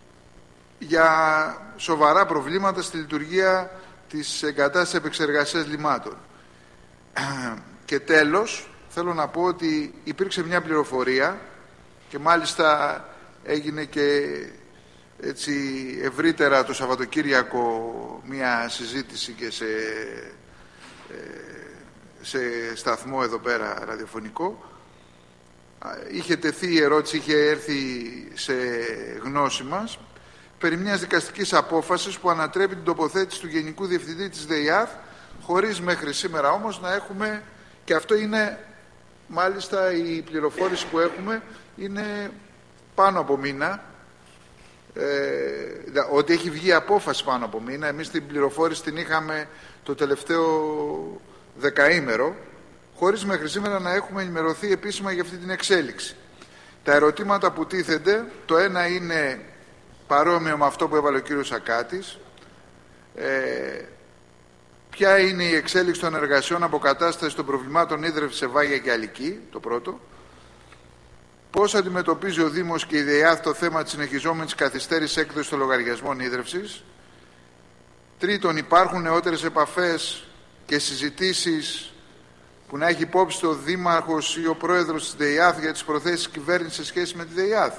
για σοβαρά προβλήματα στη λειτουργία της εγκατάστασης επεξεργασίας λιμάτων. Και τέλος, θέλω να πω ότι υπήρξε μια πληροφορία και μάλιστα έγινε και έτσι ευρύτερα το Σαββατοκύριακο μια συζήτηση και σε ε, σε σταθμό εδώ πέρα ραδιοφωνικό. Είχε τεθεί η ερώτηση, είχε έρθει σε γνώση μας περί μιας δικαστικής απόφασης που ανατρέπει την τοποθέτηση του Γενικού Διευθυντή της ΔΕΙΑΘ, χωρίς μέχρι σήμερα όμως να έχουμε, και αυτό είναι μάλιστα η πληροφόρηση που έχουμε, είναι πάνω από μήνα, ε, ότι έχει βγει απόφαση πάνω από μήνα. Εμείς την πληροφόρηση την είχαμε το τελευταίο δεκαήμερο, χωρίς μέχρι σήμερα να έχουμε ενημερωθεί επίσημα για αυτή την εξέλιξη. Τα ερωτήματα που τίθενται, το ένα είναι παρόμοιο με αυτό που έβαλε ο κύριος Σακάτης. Ε, ποια είναι η εξέλιξη των εργασιών αποκατάστασης των προβλημάτων ίδρευσης σε Βάγια και Αλική, το πρώτο. Πώς αντιμετωπίζει ο Δήμος και η ΔΕΙΑΘ το θέμα της συνεχιζόμενης καθυστέρησης έκδοσης των λογαριασμών ίδρευσης. Τρίτον, υπάρχουν νεότερες επαφές και συζητήσεις που να έχει υπόψη ο Δήμαρχος ή ο Πρόεδρος της ΔΕΙΑΘ για τις προθέσεις της κυβέρνησης σε σχέση με τη ΔΕΙΑΘ.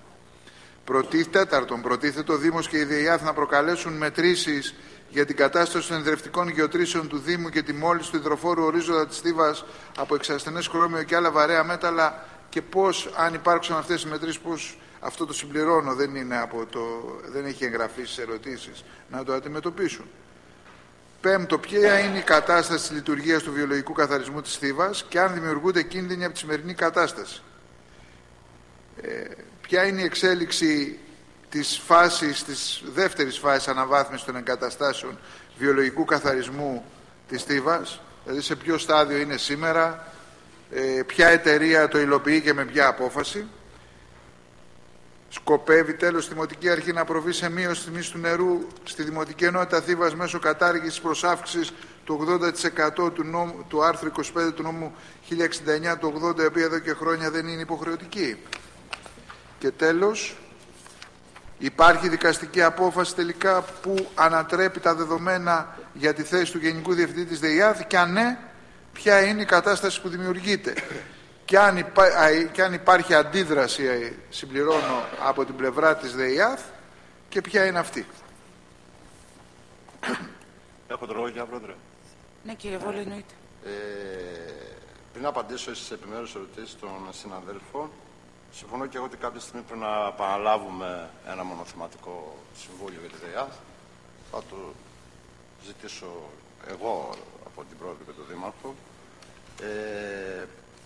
Τέταρτον, προτίθεται ο Δήμος και η ΔΕΙΑΘ να προκαλέσουν μετρήσεις για την κατάσταση των ενδρευτικών γεωτρήσεων του Δήμου και τη μόλυνση του υδροφόρου ορίζοντα της Θήβας από εξασθενές χρώμιο και άλλα βαρέα μέταλλα, και πώς, αν υπάρξουν αυτές οι μετρήσεις, πώς, αυτό το συμπληρώνω, δεν, είναι από το, δεν έχει εγγραφεί στις ερωτήσεις, να το αντιμετωπίσουν. Πέμπτο, ποια είναι η κατάσταση της λειτουργίας του βιολογικού καθαρισμού της Θήβας και αν δημιουργούνται κίνδυνοι από τη σημερινή κατάσταση. Ε, ποια είναι η εξέλιξη της φάσης, της δεύτερης φάσης αναβάθμισης των εγκαταστάσεων βιολογικού καθαρισμού της Θήβας, δηλαδή σε ποιο στάδιο είναι σήμερα, ε, ποια εταιρεία το υλοποιεί και με ποια απόφαση. Σκοπεύει τέλος η Δημοτική Αρχή να προβεί σε μείωση τιμής του νερού στη Δημοτική Ενότητα Θήβας μέσω κατάργησης προς αύξησης του ογδόντα τοις εκατό του, νόμου, του άρθρου είκοσι πέντε του νόμου χίλια εξήντα εννιά του ογδόντα, η οποία εδώ και χρόνια δεν είναι υποχρεωτική. Και τέλος, υπάρχει δικαστική απόφαση τελικά που ανατρέπει τα δεδομένα για τη θέση του Γενικού Διευθυντή της ΔΕΙΑΘ, και αν ναι, ποια είναι η κατάσταση που δημιουργείται. Και αν, υπά, και αν υπάρχει αντίδραση, συμπληρώνω, από την πλευρά της ΔΕΙΑΘ, και ποια είναι αυτή. Έχω το λόγο, κύριε Πρόεδρε. Ναι, κύριε Βόλο, εννοείται. Ε, πριν απαντήσω στις επιμέρους ερωτήσεις των συναδέλφων, συμφωνώ και εγώ ότι κάποια στιγμή πρέπει να επαναλάβουμε ένα μονοθεματικό συμβούλιο για τη ΔΕΙΑΘ. Θα το ζητήσω εγώ από την Πρόεδρο και τον Δήμαρχο. Ε,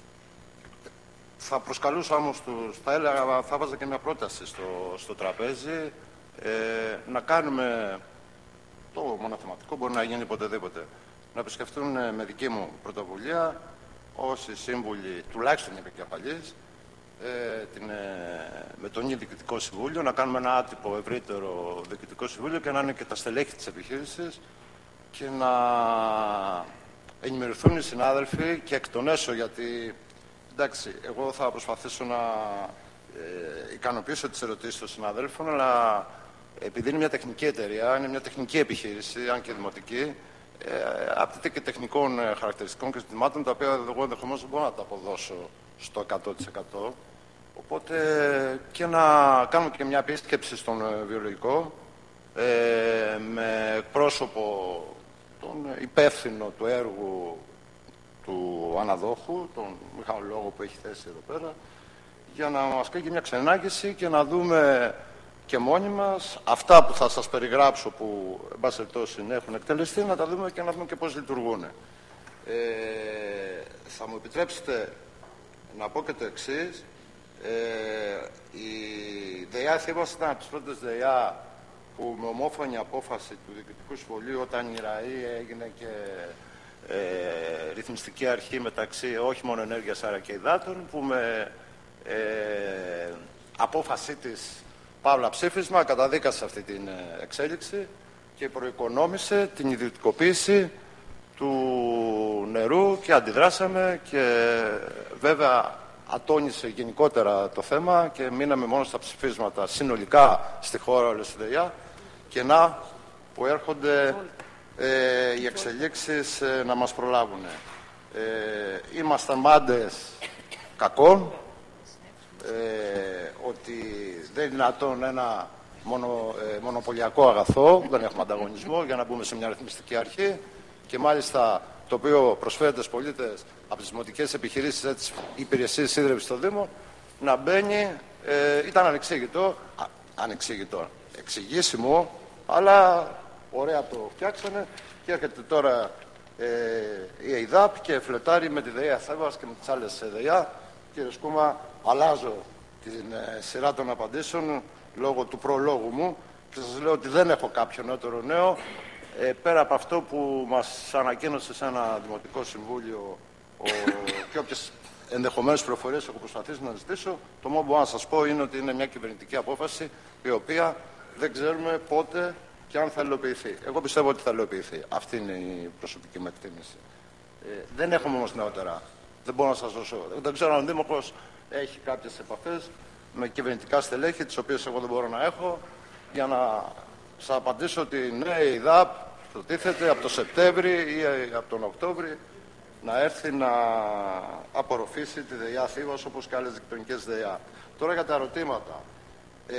Θα προσκαλούσα όμως τους, θα έλεγα, θα βάζα και μια πρόταση στο, στο τραπέζι, ε, να κάνουμε το μονοθεματικό, μπορεί να γίνει ποτεδήποτε, να επισκεφτούν ε, με δική μου πρωτοβουλία όσοι σύμβουλοι, τουλάχιστον επικεφαλής, ε, την, ε, με τον ίδιο Διοικητικό Συμβούλιο, να κάνουμε ένα άτυπο ευρύτερο Διοικητικό Συμβούλιο και να είναι και τα στελέχη της επιχείρησης και να ενημερωθούν οι συνάδελφοι και εκ των έσω, γιατί εντάξει, εγώ θα προσπαθήσω να ε, ικανοποιήσω τις ερωτήσεις των συναδέλφων, αλλά επειδή είναι μια τεχνική εταιρεία, είναι μια τεχνική επιχείρηση, αν και δημοτική, ε, απαιτείται και τεχνικών ε, χαρακτηριστικών και ζητημάτων, τα οποία εγώ ενδεχομένως δεν μπορώ να τα αποδώσω στο εκατό τοις εκατό. Οπότε και να κάνουμε και μια επίσκεψη στον ε, βιολογικό, ε, με πρόσωπο τον υπεύθυνο του έργου του αναδόχου, τον μηχανολόγο που έχει θέσει εδώ πέρα, για να μας κάνει μια ξενάγηση και να δούμε και μόνοι μας αυτά που θα σας περιγράψω, που εν πάση περιπτώσει έχουν εκτελεστεί, να τα δούμε και να δούμε και πώς λειτουργούν. Ε, θα μου επιτρέψετε να πω και το εξής. Ε, η ΔΕΙΑΘ ήταν από τις πρώτες ΔΕΙΑ που με ομόφωνη απόφαση του Διοικητικού Συμβουλίου, όταν η ΡΑΗ έγινε και Ε, ρυθμιστική αρχή μεταξύ όχι μόνο ενέργειας αλλά και υδάτων, που με ε, απόφασή της παύλα ψήφισμα καταδίκασε αυτή την ε, εξέλιξη και προοικονόμησε την ιδιωτικοποίηση του νερού και αντιδράσαμε και βέβαια ατόνισε γενικότερα το θέμα και μείναμε μόνο στα ψηφίσματα συνολικά στη χώρα όλες στη ΔΕΙΑ, και να που έρχονται Ε, οι εξελίξεις ε, να μας προλάβουν. Ε, ήμασταν μάντες κακών, ε, ότι δεν είναι δυνατόν ένα μονο, ε, μονοπωλιακό αγαθό, δεν έχουμε ανταγωνισμό, για να μπούμε σε μια ρυθμιστική αρχή, και μάλιστα το οποίο προσφέρεται στους πολίτες από τις δημοτικές επιχειρήσεις ή τις υπηρεσίες ίδρυυσης στο Δήμο, να μπαίνει, ε, ήταν ανεξήγητο, α, ανεξήγητο, εξηγήσιμο, αλλά ωραία το φτιάξανε και έρχεται τώρα ε, η ΕΙΔΑΠ και φλετάρει με τη ΔΕΙΑ Θέβας και με τις άλλες ΔΕΙΑ. Κύριε Σκούμα, αλλάζω την ε, σειρά των απαντήσεων λόγω του προλόγου μου και σας λέω ότι δεν έχω κάποιο νεότερο νέο. Ε, πέρα από αυτό που μας ανακοίνωσε σε ένα Δημοτικό Συμβούλιο ο, και όποιες ενδεχομένως πληροφορίες έχω προσπαθήσει να ζητήσω, το μόνο που μπορώ να σας πω είναι ότι είναι μια κυβερνητική απόφαση η οποία δεν ξέρουμε πότε και αν θα υλοποιηθεί. Εγώ πιστεύω ότι θα υλοποιηθεί. Αυτή είναι η προσωπική μου εκτίμηση. Ε, δεν έχουμε όμως νεότερα. Δεν μπορώ να σας δώσω. Δεν ξέρω αν ο Δήμαρχος έχει κάποιες επαφές με κυβερνητικά στελέχη, τις οποίες εγώ δεν μπορώ να έχω, για να σας απαντήσω ότι ναι, η ΔΑΠ προτίθεται από το Σεπτέμβρη ή από τον Οκτώβρη να έρθει να απορροφήσει τη ΔΕΙΑ Θήβας όπως και άλλες δικτυονικές ΔΕΙΑ. Τώρα για τα ερωτήματα. Ε,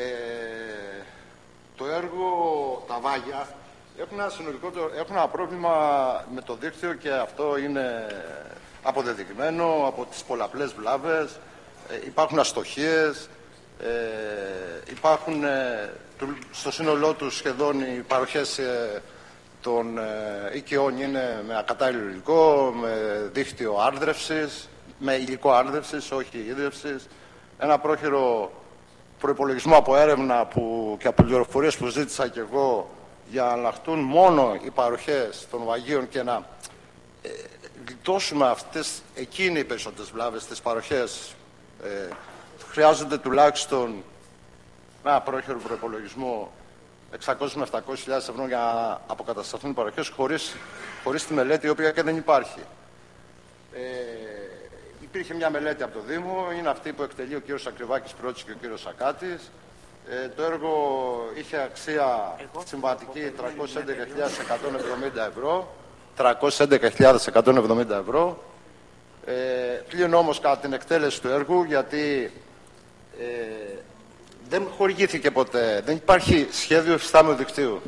το έργο, τα βάγια, έχουν ένα, συνολικό, έχουν ένα πρόβλημα με το δίκτυο και αυτό είναι αποδεδειγμένο από τις πολλαπλές βλάβες. Ε, υπάρχουν αστοχίες, ε, υπάρχουν ε, στο σύνολό τους σχεδόν οι παροχές ε, των ε, οικειών είναι με ακατάλληλο υλικό, με δίκτυο άρδρευσης, με υλικό άρδρευσης, όχι ίδρυυσης. Ένα πρόχειρο προϋπολογισμό από έρευνα που, και από πληροφορίες που ζήτησα και εγώ για να αλλάχτούν μόνο οι παροχές των βαγίων και να ε, γλιτώσουμε αυτές, εκείνοι οι περισσότερες βλάβες, τις παροχές. Ε, χρειάζονται τουλάχιστον ένα πρόχειρο προϋπολογισμό εξακόσιες με επτακόσιες χιλιάδες ευρώ για να αποκατασταθούν οι παροχές χωρίς, χωρίς τη μελέτη η οποία και δεν υπάρχει. Ε, υπήρχε μια μελέτη από το Δήμο, είναι αυτή που εκτελεί ο κύριος Ακριβάκης πρώτης και ο κύριος Σακάτης. Ε, το έργο είχε αξία συμβατική τριακόσιες έντεκα χιλιάδες εκατόν εβδομήντα ευρώ. τριακόσιες έντεκα χιλιάδες εκατόν εβδομήντα ευρώ. Ε, πλην όμως κατά την εκτέλεση του έργου, γιατί ε, δεν χορηγήθηκε ποτέ, δεν υπάρχει σχέδιο υφιστάμενου δικτύου.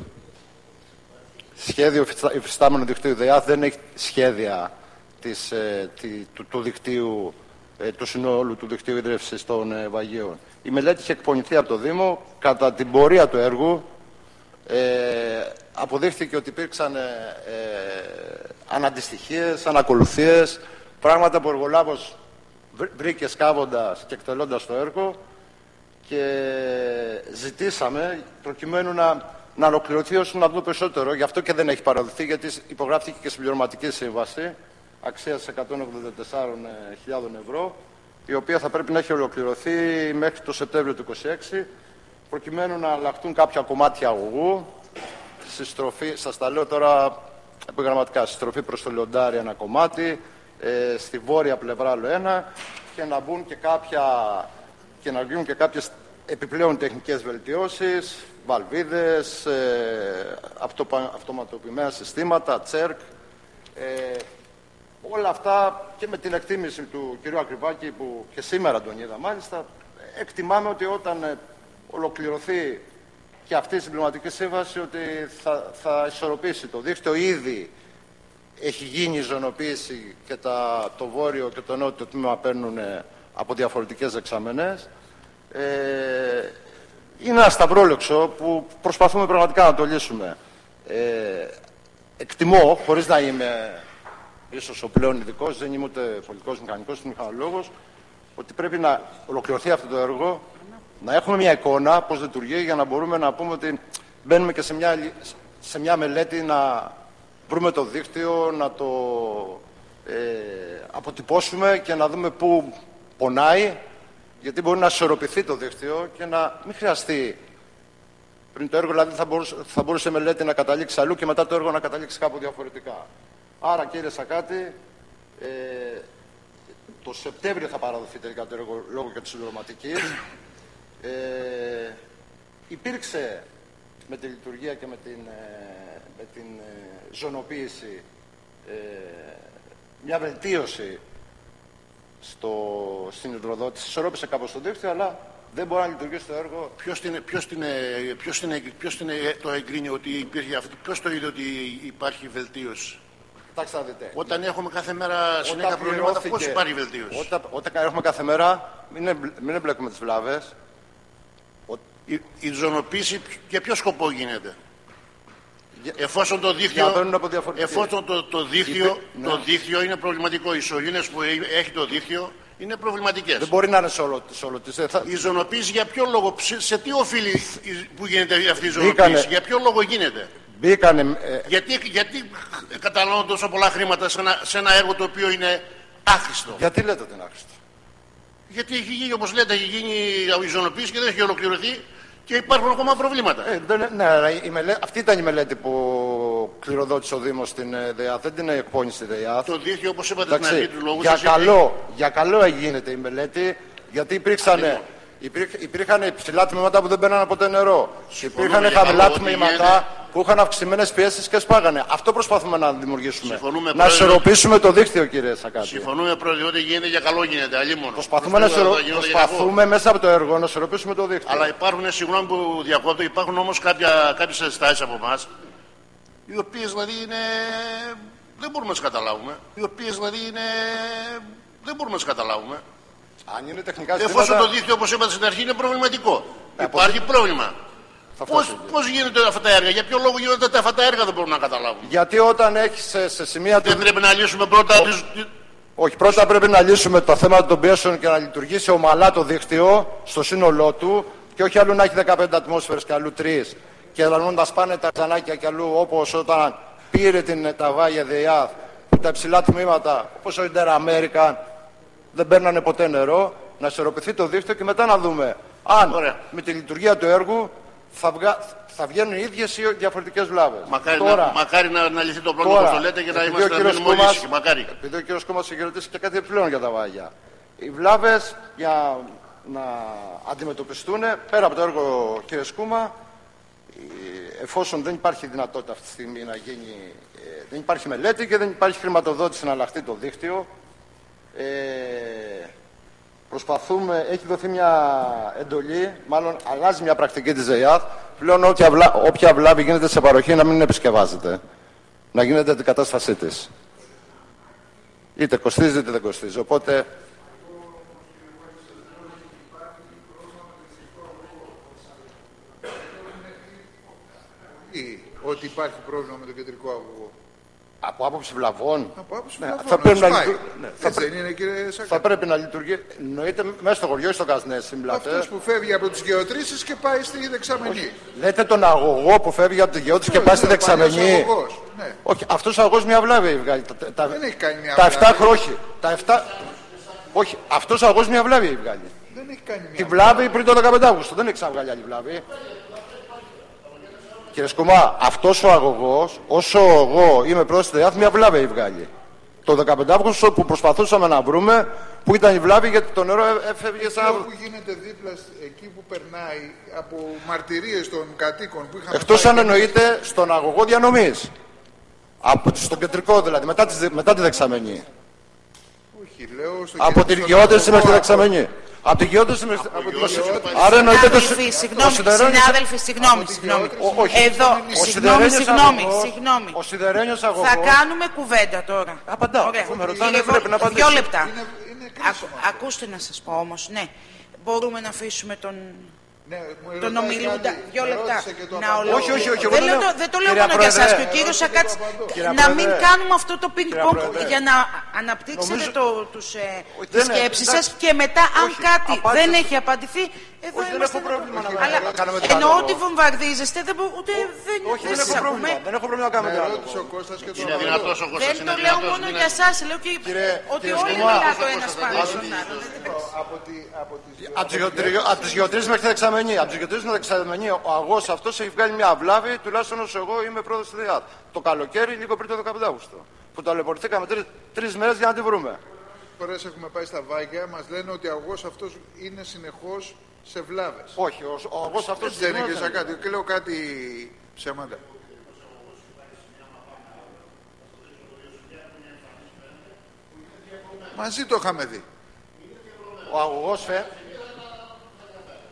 Σχέδιο υφιστάμενου δικτύου ΔΕΙΑ δεν έχει σχέδια της, ε, τη, του, του δικτύου, ε, του συνόλου του δικτύου ίδρυυσης των ε, βαγίων. Η μελέτη είχε εκπονηθεί από το Δήμο. Κατά την πορεία του έργου ε, αποδείχθηκε ότι υπήρξαν ε, ε, αναντιστοιχίες, ανακολουθίες, πράγματα που ο εργολάβος βρήκε σκάβοντας και εκτελώντας το έργο και ζητήσαμε προκειμένου να, να ολοκληρωθεί όσο να δούμε περισσότερο. Γι' αυτό και δεν έχει παραδοθεί, γιατί υπογράφηκε και συμπληρωματική σύμβαση αξίας εκατόν ογδόντα τέσσερις χιλιάδες ευρώ, η οποία θα πρέπει να έχει ολοκληρωθεί μέχρι το Σεπτέμβριο του είκοσι έξι, προκειμένου να αλλάχτούν κάποια κομμάτια αγωγού. Στη στροφή, σας τα λέω τώρα επιγραμματικά, στη στροφή προς το Λιοντάρι ένα κομμάτι, ε, στη βόρεια πλευρά άλλο ένα, και να μπουν και κάποια και να γίνουν και κάποιες επιπλέον τεχνικές βελτιώσεις, βαλβίδες, ε, αυτοματοποιημένα συστήματα, τσέρκ. Ε, όλα αυτά και με την εκτίμηση του κ. Ακριβάκη που και σήμερα τον είδα μάλιστα, εκτιμάμε ότι όταν ε, ολοκληρωθεί και αυτή η συμπληρωματική σύμβαση ότι θα, θα ισορροπήσει το δίκτυο. Ήδη έχει γίνει η ζωνοποίηση και τα, το βόρειο και το νότιο τμήμα παίρνουν από διαφορετικές δεξαμενές. Ε, είναι ένα σταυρόλεξο που προσπαθούμε πραγματικά να το λύσουμε. Ε, εκτιμώ, χωρίς να είμαι ίσως ο πλέον ειδικός, δεν είμαι ούτε πολιτικός μηχανικός, ούτε μηχανολόγος, ότι πρέπει να ολοκληρωθεί αυτό το έργο, να έχουμε μια εικόνα πώς λειτουργεί, για να μπορούμε να πούμε ότι μπαίνουμε και σε μια, σε μια μελέτη να βρούμε το δίκτυο, να το ε, αποτυπώσουμε και να δούμε πού πονάει, γιατί μπορεί να ισορροπηθεί το δίκτυο και να μην χρειαστεί πριν το έργο, δηλαδή θα μπορούσε, θα μπορούσε η μελέτη να καταλήξει αλλού και μετά το έργο να καταλήξει κάπου διαφορετικά. Άρα, κύριε Σακάτη, ε, το Σεπτέμβριο θα παραδοθεί τελικά το έργο λόγω και της συμπληρωματικής. Ε, υπήρξε με τη λειτουργία και με την, ε, με την ε, ζωνοποίηση ε, μια βελτίωση στο, στην υδροδότηση. Ισορρόπησε κάπως το δίκτυο, αλλά δεν μπορεί να λειτουργήσει το έργο. Ποιος, την, ποιος, την, ποιος, την, ποιος την, το εγκρίνει ότι υπήρχε αυτό, ποιος το είδε ότι υπάρχει βελτίωση? Κοιτάξτε να δείτε. Όταν έχουμε κάθε μέρα συνέχεια προβλήματα, πώς υπάρχει βελτίωση? Όταν, όταν έχουμε κάθε μέρα, μην, μην εμπλέκουμε τις βλάβες. Η, η ζωνοποίηση για ποιο σκοπό γίνεται? Εφόσον το δίκτυο, εφόσον το, το, δίκτυο, Είπε, το ναι. δίκτυο είναι προβληματικό, οι σωλήνες που έχει το δίκτυο είναι προβληματικές. Δεν μπορεί να είναι σε όλο, σε όλο της. Θα... Η ζωνοποίηση για ποιο λόγο, σε, σε τι οφείλει που γίνεται αυτή η ζωνοποίηση, Μπήκανε, για ποιο λόγο γίνεται? Μπήκανε, ε... γιατί, γιατί καταναλώνουν τόσο πολλά χρήματα σε ένα, σε ένα έργο το οποίο είναι άχρηστο? Γιατί λέτε ότι είναι άχρηστο? Γιατί έχει γίνει, όπως λέτε, έχει γίνει η ζωνοποίηση και δεν έχει ολοκληρωθεί και υπάρχουν ακόμα προβλήματα. Ε, δεν, ναι, η μελέ... Αυτή ήταν η μελέτη που κληροδότησε ο Δήμος στην ΔΕΑ, δεν την εκπώνησε η ΔΕΑ. Το δίκτυο, όπως είπατε στην αρχή του λόγου για σας, καλό, είναι... για καλό γίνεται η μελέτη, γιατί υπήρξαν, υπήρχ, υπήρχαν υψηλά τμήματα που δεν μπαίνανε ποτέ νερό. Υπήρχαν χαμηλά τμήματα που είχαν αυξημένες πιέσεις και σπάγανε. Αυτό προσπαθούμε να δημιουργήσουμε. Συμφωνούμε, να ισορροπήσουμε το δίκτυο, κύριε Σακάτη. Συμφωνούμε, πρόεδρε, ότι γίνεται για καλό γίνεται. Αλλήμον. Προσπαθούμε, να ισορο... Προσπαθούμε μέσα από το έργο να ισορροπήσουμε το δίκτυο. Αλλά υπάρχουν, συγγνώμη που διακόπτω, υπάρχουν όμως κάποιες ενστάσεις από εμάς, οι οποίες δηλαδή είναι... δεν μπορούμε να τις καταλάβουμε. Οι οποίες δηλαδή είναι... δεν μπορούμε να τις καταλάβουμε. Αν είναι τεχνικά ζητήματα... Εφόσον το δίκτυο, όπως είπατε στην αρχή, είναι προβληματικό. Ε, Υπάρχει από... πρόβλημα. Πώς, πώς γίνονται αυτά τα έργα, για ποιο λόγο γίνονται αυτά τα έργα, δεν μπορούμε να καταλάβουμε. Γιατί όταν έχεις σε, σε σημεία... Δεν του... πρέπει να λύσουμε πρώτα... Ο... Τις... Όχι, πρώτα πρέπει να λύσουμε το θέμα των πιέσεων και να λειτουργήσει ομαλά το δίκτυο στο σύνολό του και όχι αλλού να έχει δεκαπέντε ατμόσφαιρες και αλλού τρεις και αλλού να σπάνε τα ζανάκια και αλλού, όπως όταν πήρε την Ταβάγια ΔΕΙΑΘ, που τα υψηλά τμήματα, όπως ο Inter-American, δεν παίρνανε ποτέ νερό, να ισορροπηθεί το δίκτυο και μετά να δούμε αν Ωραία. με τη λειτουργία του έργου θα, βγα... θα βγαίνουν οι ίδιες ή διαφορετικές βλάβες. Μακάρι, τώρα, να, μακάρι να, να λυθεί το πρόβλημα, όπως το λέτε, και να είμαστε να μείνουμε ήσυχοι. Μακάρι. Επειδή ο κύριος Κούμας έχει ρωτήσει και κάτι επιπλέον για τα Βάγια. Οι βλάβες για να αντιμετωπιστούν, πέρα από το έργο, κύριε Σκούμα, εφόσον δεν υπάρχει δυνατότητα αυτή τη στιγμή να γίνει, δεν υπάρχει μελέτη και δεν υπάρχει χρηματοδότηση να αλλάχτεί το δίκτυο, ε, προσπαθούμε, έχει δοθεί μια εντολή, μάλλον αλλάζει μια πρακτική της ΔΕΙΑΘ, πλέον όποια, βλά, όποια βλάβη γίνεται σε παροχή να μην επισκευάζεται, να γίνεται αντικατάστασή της. Είτε κοστίζει είτε δεν κοστίζει. Οπότε... Ότι υπάρχει πρόβλημα με το κεντρικό αγωγό. Από άποψη βλαβών. Από άποψη ναι, βλαβών. Θα, πρέπει να, λειτου... ναι, θα, πρέ... είναι, κύριε Σακά. θα πρέπει να λειτουργεί. Εννοείται μέσα στο χωριό ή στο Κασνέσι. Αυτός που φεύγει από τις γεωτρήσεις και πάει στη δεξαμενή. Όχι. Λέτε τον αγωγό που φεύγει από τη γεώτρηση και πάει στη δεξαμενή. Ναι. Όχι, αυτός ο αγωγός μια βλάβη έχει βγάλει. Τα, τα, δεν έχει κάνει μια τα βλάβη. εφτά χρόνια. Τα εφτά... Όχι, αυτός ο αγωγός μια βλάβη έχει βγάλει. Δεν έχει κάνει μια τη βλάβη πριν το δεκαπέντε Αυγούστου. Δεν έχει ξαναβγάλει άλλη βλάβη. Κύριε Σκουμά, αυτός ο αγωγός, όσο εγώ είμαι πρόεδρος της ΔΕΙΑΘ, μια βλάβη έχει βγάλει. Το δεκαπέντε Αυγούστου που προσπαθούσαμε να βρούμε που ήταν η βλάβη, γιατί το νερό έφευγε σαν... Αυτό που γίνεται δίπλα εκεί που περνάει από μαρτυρίες των κατοίκων που είχαν... Εκτός αν εννοείται στον αγωγό διανομής. Από, στον κεντρικό δηλαδή, μετά τη, μετά τη δεξαμενή. Όχι, λέω στο από τη γεώτρηση μέχρι τη δεξαμενή. Από τη γεώτρηση μέχρι τη δεξαμενή. Άρα εννοείται το... Συνάδελφοι, συγγνώμη, συγγνώμη. Εδώ, συγγνώμη, συγγνώμη, συγγνώμη. Ο σιδερένιος αγωγός... Θα κάνουμε κουβέντα τώρα. Απαντάω, αφού με ρωτάνε πρέπει να απαντήσω. Δυο λεπτά. Ακούστε να σας πω όμως, ναι. Μπορούμε να αφήσουμε τον... Ναι, τον ομιλούντα, δύο λεπτά. Να όχι, όχι, όχι. Δεν, λέω, δεν το λέω μόνο για εσάς και ο κύριος Σακάτης. Να μην κάνουμε αυτό το πινκ-πονγκ για να αναπτύξετε το, τους, ε, τις σκέψεις σας και μετά αν όχι, κάτι απάντησα. δεν έχει απαντηθεί, εδώ όχι, είμαστε. Δεν έχω πρόβλημα να αλλά κάνουμε εννοώ ότι βομβαρδίζεστε, δεν, ούτε, δεν, όχι, δεν, δεν έχω πρόβλημα. Δεν έχω πρόβλημα να κάνουμε το Είναι δυνατός ο Κώστας. Δεν το λέω μόνο για εσάς, λέω και ότι όλοι μιλάτε το ένας πάνω στον άλλο. Από τις γεωτρήσεις μέχρι τη δεξαμενή. Από τις γεωτρήσεις μέχρι τη δεξαμενή ο αγώγος αυτός έχει βγάλει μια βλάβη, τουλάχιστον όσο εγώ είμαι πρόεδρος της ΔΕΙΑΘ. Το καλοκαίρι, λίγο πριν το δεκαπέντε Αυγούστου. Που ταλαιπωρηθήκαμε τρεις, τρεις μέρες για να τη βρούμε. Φορές έχουμε πάει στα Βάγια, μας λένε ότι ο αγώγος αυτός είναι συνεχώς σε βλάβες. Όχι, ο, ο αγώγος αυτός δεν είναι και σαν κάτι. Και λέω κάτι ψέματα. Μαζί το είχαμε δει. Ο αγωγός φε...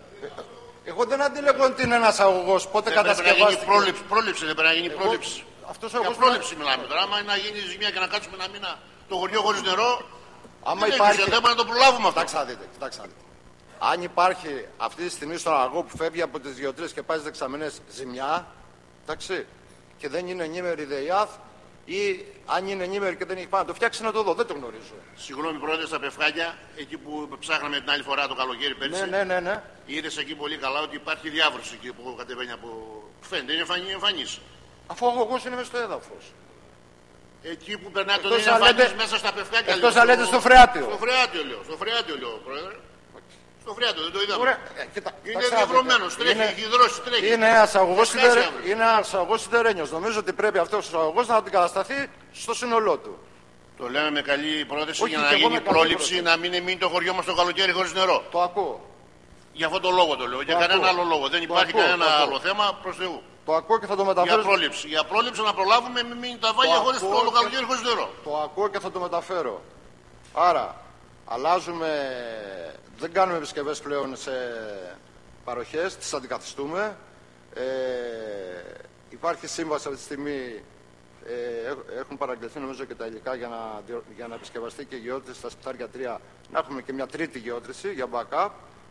Εγώ δεν αντιλέγω ότι είναι ένας αγωγός. Πότε κατασκευάστηκε. Πρόληψη, πρόληψη, δεν πρέπει να γίνει πρόληψη. αυτός ο για πρόληψη μιλάμε τώρα. Άμα είναι να γίνει ζημιά και να κάτσουμε ένα μήνα το χωριό χωρίς νερό, άμα δεν υπάρχει... θέμα να το προλάβουμε αυτό. Κοιτάξτε να δείτε, κοιτάξτε να δείτε. Αν υπάρχει αυτή τη στιγμή στον αγώ που φεύγει από τις γεωτρίες και πάει στις δεξαμενές ζημιά, εντάξει, και δεν είναι ενήμερη η ΔΕΙΑΘ, ή αν είναι ενήμερη και δεν έχει πάνω να το φτιάξει να το δω, δεν το γνωρίζω. Συγγνώμη πρόεδρε, στα Πευκάκια, εκεί που ψάχναμε την άλλη φορά το καλοκαίρι πέρσι, ναι, ναι, ναι, ναι. είδες εκεί πολύ καλά ότι υπάρχει διάβρωση εκεί που κατεβαίνει από... Φαίνεται, είναι εμφανή, εμφανής. Αφού ο αγωγός είναι μέσα στο έδαφος. Εκεί που περνάει το είναι εμφανής μέσα στα Πευκάκια. Εκτός να λέτε στο φρεάτιο. Στο φρεάτιο λέω, στο φρεάτιο λέω πρόεδρε. Στο φρεάτιο, δεν το είδαμε. Ωραία. Ε, κοίτα, είναι διαβρωμένος, τρέχει, είναι, έχει δρώσει, τρέχει. Είναι ένας αγωγός σιδερένιος. Νομίζω ότι πρέπει αυτός ο αγωγός να αντικατασταθεί στο σύνολό του. Το λέμε με καλή πρόθεση για να γίνει πρόληψη, να μην μείνει το χωριό μας το καλοκαίρι χωρίς νερό. Το ακούω. Για αυτόν τον λόγο το λέω. Το για κανένα άλλο λόγο. Δεν το υπάρχει ακούω, κανένα άλλο θέμα προς Θεού. Το ακούω και θα το μεταφέρω. Για πρόληψη. Για πρόληψη να προλάβουμε, μην μείνει τα βάγια χωρίς το, το καλοκαίρι χωρίς νερό. Το ακούω και θα το μεταφέρω. Άρα, αλλάζουμε. Δεν κάνουμε επισκευές πλέον σε παροχές, τις αντικαθιστούμε. Ε, υπάρχει σύμβαση αυτή τη στιγμή. Ε, έχουν παραγγελθεί νομίζω και τα υλικά για να, για να επισκευαστεί και η γεώτρηση στα Σπιτάρια τρία. Να έχουμε και μια τρίτη γεώτρηση για backup.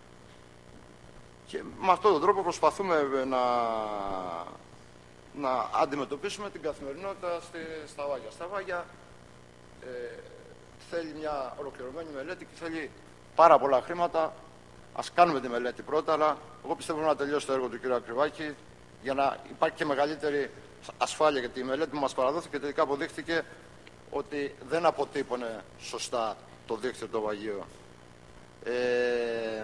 Και με αυτόν τον τρόπο προσπαθούμε να, να αντιμετωπίσουμε την καθημερινότητα στη, στα Βάγια. Στα Βάγια ε, θέλει μια ολοκληρωμένη μελέτη και θέλει πάρα πολλά χρήματα. Ας κάνουμε τη μελέτη πρώτα, αλλά εγώ πιστεύω να τελειώσει το έργο του κ. Ακριβάκη για να υπάρχει και μεγαλύτερη ασφάλεια, γιατί η μελέτη που μας παραδόθηκε τελικά αποδείχθηκε ότι δεν αποτύπωνε σωστά το δίκτυο το Βαγείο. Ε,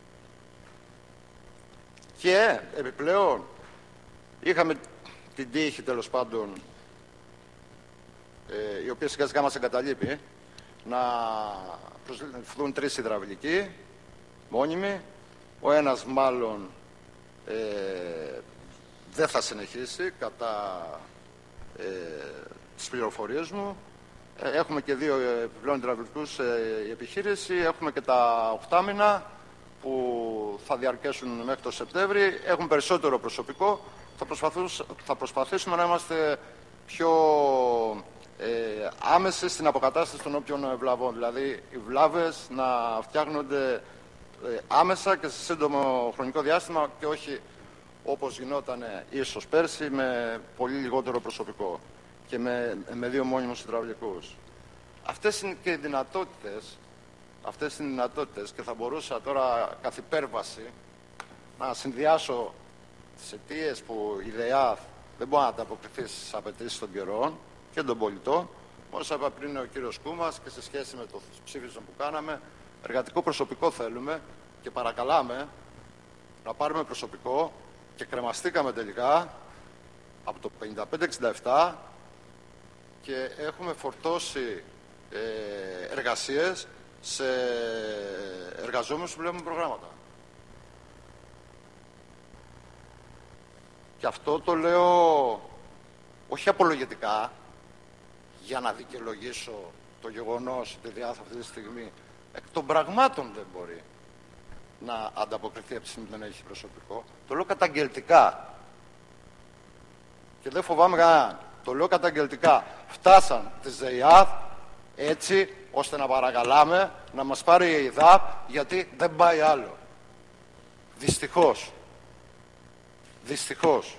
και επιπλέον είχαμε την τύχη τέλος πάντων, ε, η οποία σιγά σιγά μας εγκαταλείπει, να προσληφθούν τρεις υδραυλικοί μόνιμοι. Ο ένας μάλλον ε, δεν θα συνεχίσει κατά ε, τις πληροφορίες μου. Ε, έχουμε και δύο επιπλέον υδραυλικούς ε, η επιχείρηση. Έχουμε και τα οχτάμινα που θα διαρκέσουν μέχρι το Σεπτέμβρη. Έχουν περισσότερο προσωπικό. Θα, θα προσπαθήσουμε να είμαστε πιο ε, άμεση στην αποκατάσταση των όποιων βλαβών. Δηλαδή οι βλάβες να φτιάχνονται ε, άμεσα και σε σύντομο χρονικό διάστημα και όχι όπως γινόταν ίσως πέρσι με πολύ λιγότερο προσωπικό και με, με δύο μόνιμους υδραυλικούς. Αυτές είναι και οι δυνατότητες, αυτές είναι οι δυνατότητες και θα μπορούσα τώρα καθ' υπέρβαση να συνδυάσω τις αιτίες που η ΔΕΙΑΘ δεν μπορεί να ανταποκριθεί στις απαιτήσεις των καιρών και των πολιτών. Όπως είπα πριν ο κύριος Κούμας και σε σχέση με το ψήφισμα που κάναμε, εργατικό προσωπικό θέλουμε και παρακαλάμε να πάρουμε προσωπικό και κρεμαστήκαμε τελικά από το πενήντα πέντε εξήντα επτά και έχουμε φορτώσει ε, εργασίες σε εργαζόμενους που βλέπουμε προγράμματα. Και αυτό το λέω όχι απολογητικά για να δικαιολογήσω το γεγονός ότι η ΔΕΙΑΘ αυτή τη στιγμή εκ των πραγμάτων δεν μπορεί να ανταποκριθεί από τη στιγμή που δεν έχει προσωπικό. Το λέω καταγγελτικά. Και δεν φοβάμαι κανέναν. Το λέω καταγγελτικά. Φτάσαν τις ΔΕΙΑΘ έτσι ώστε να παρακαλάμε να μας πάρει η ΕΙΔΑΠ γιατί δεν πάει άλλο. Δυστυχώς. Δυστυχώς.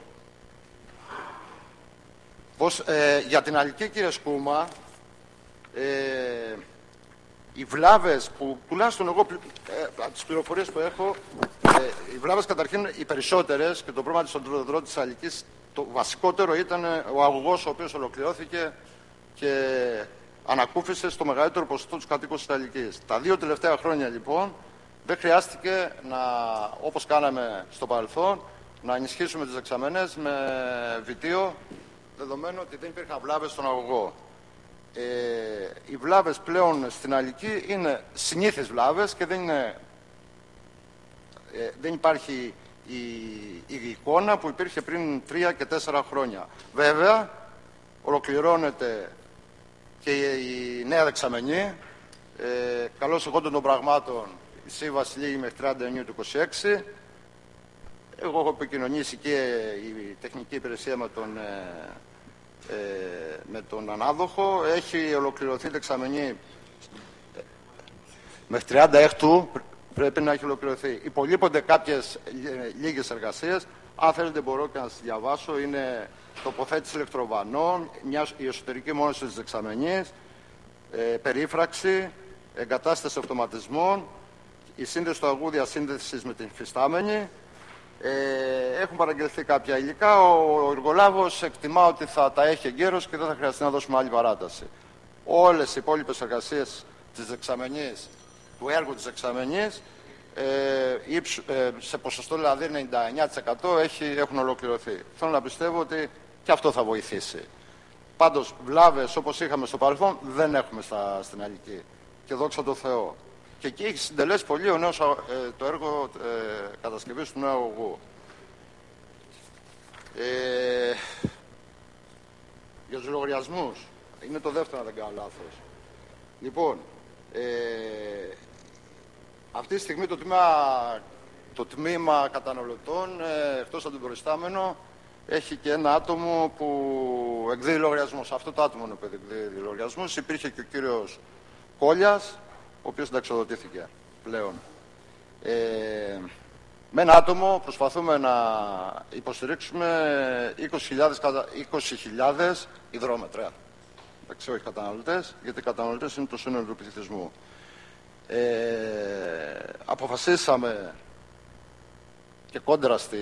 Πως, ε, για την Αλική, κύριε Σκούμα, ε, οι βλάβες που, τουλάχιστον εγώ, ε, τις πληροφορίες που έχω, ε, οι βλάβες καταρχήν οι περισσότερες και το πρόβλημα της οντροδρό της Αλικής, το βασικότερο ήταν ο αγωγός ο οποίος ολοκληρώθηκε και ανακούφισε στο μεγαλύτερο ποσοστό τους κατοίκους της Αλικής. Τα δύο τελευταία χρόνια λοιπόν δεν χρειάστηκε να, όπως κάναμε στο παρελθόν, να ενισχύσουμε τις δεξαμενές με βιτίο, δεδομένου ότι δεν υπήρχαν βλάβες στον αγωγό. Ε, οι βλάβες πλέον στην Αλική είναι συνήθεις βλάβες και δεν, είναι, ε, δεν υπάρχει η, η εικόνα που υπήρχε πριν τρία και τέσσερα χρόνια. Βέβαια, ολοκληρώνεται και η νέα δεξαμενή. Ε, καλώς εγόντων των πραγμάτων, η σύμβαση λήγει μέχρι τριάντα Ιουνίου του είκοσι έξι. Εγώ έχω επικοινωνήσει και η τεχνική υπηρεσία με τον ε, ε, με τον ανάδοχο. Έχει ολοκληρωθεί η δεξαμενή μέχρι τριάντα έκτου, πρέπει να έχει ολοκληρωθεί. Υπολείπονται κάποιες λίγες εργασίες. Αν θέλετε μπορώ και να σας διαβάσω. Είναι τοποθέτηση ηλεκτροβανών, μια, η εσωτερική μόνωση της δεξαμενής, ε, περίφραξη, εγκατάσταση αυτοματισμών, η σύνδεση του αγού διασύνδεσης με την φυστάμενη. Ε, έχουν παραγγελθεί κάποια υλικά. Ο, ο εργολάβος εκτιμά ότι θα τα έχει εγκαίρως και δεν θα χρειαστεί να δώσουμε άλλη παράταση. Όλες οι υπόλοιπες εργασίες της δεξαμενής, του έργου της δεξαμενής, ε, ε, σε ποσοστό δηλαδή ενενήντα εννέα τοις εκατό έχει, έχουν ολοκληρωθεί. Θέλω να πιστεύω ότι και αυτό θα βοηθήσει. Πάντως βλάβες όπως είχαμε στο παρελθόν δεν έχουμε στα, στην Αλική. Και δόξα τω Θεώ. Και εκεί έχει συντελέσει πολύ ο νέος, ε, το έργο ε, κατασκευής του νέου αγωγού. Ε, για τους λογαριασμούς, είναι το δεύτερο αν δεν κάνω λάθος. Λοιπόν, ε, αυτή τη στιγμή το τμήμα, το τμήμα καταναλωτών, ε, εκτός από τον προϊστάμενο, έχει και ένα άτομο που εκδίδει λογαριασμούς. Αυτό το άτομο είναι που εκδίδει λογαριασμούς. Υπήρχε και ο κύριος Κόλιας, ο οποίος συνταξιοδοτήθηκε πλέον. Ε, με ένα άτομο προσπαθούμε να υποστηρίξουμε είκοσι χιλιάδες υδρόμετρα. Εντάξει, όχι καταναλωτές, γιατί οι καταναλωτές είναι το σύνολο του πληθυσμού. Ε, αποφασίσαμε και κόντρα στη,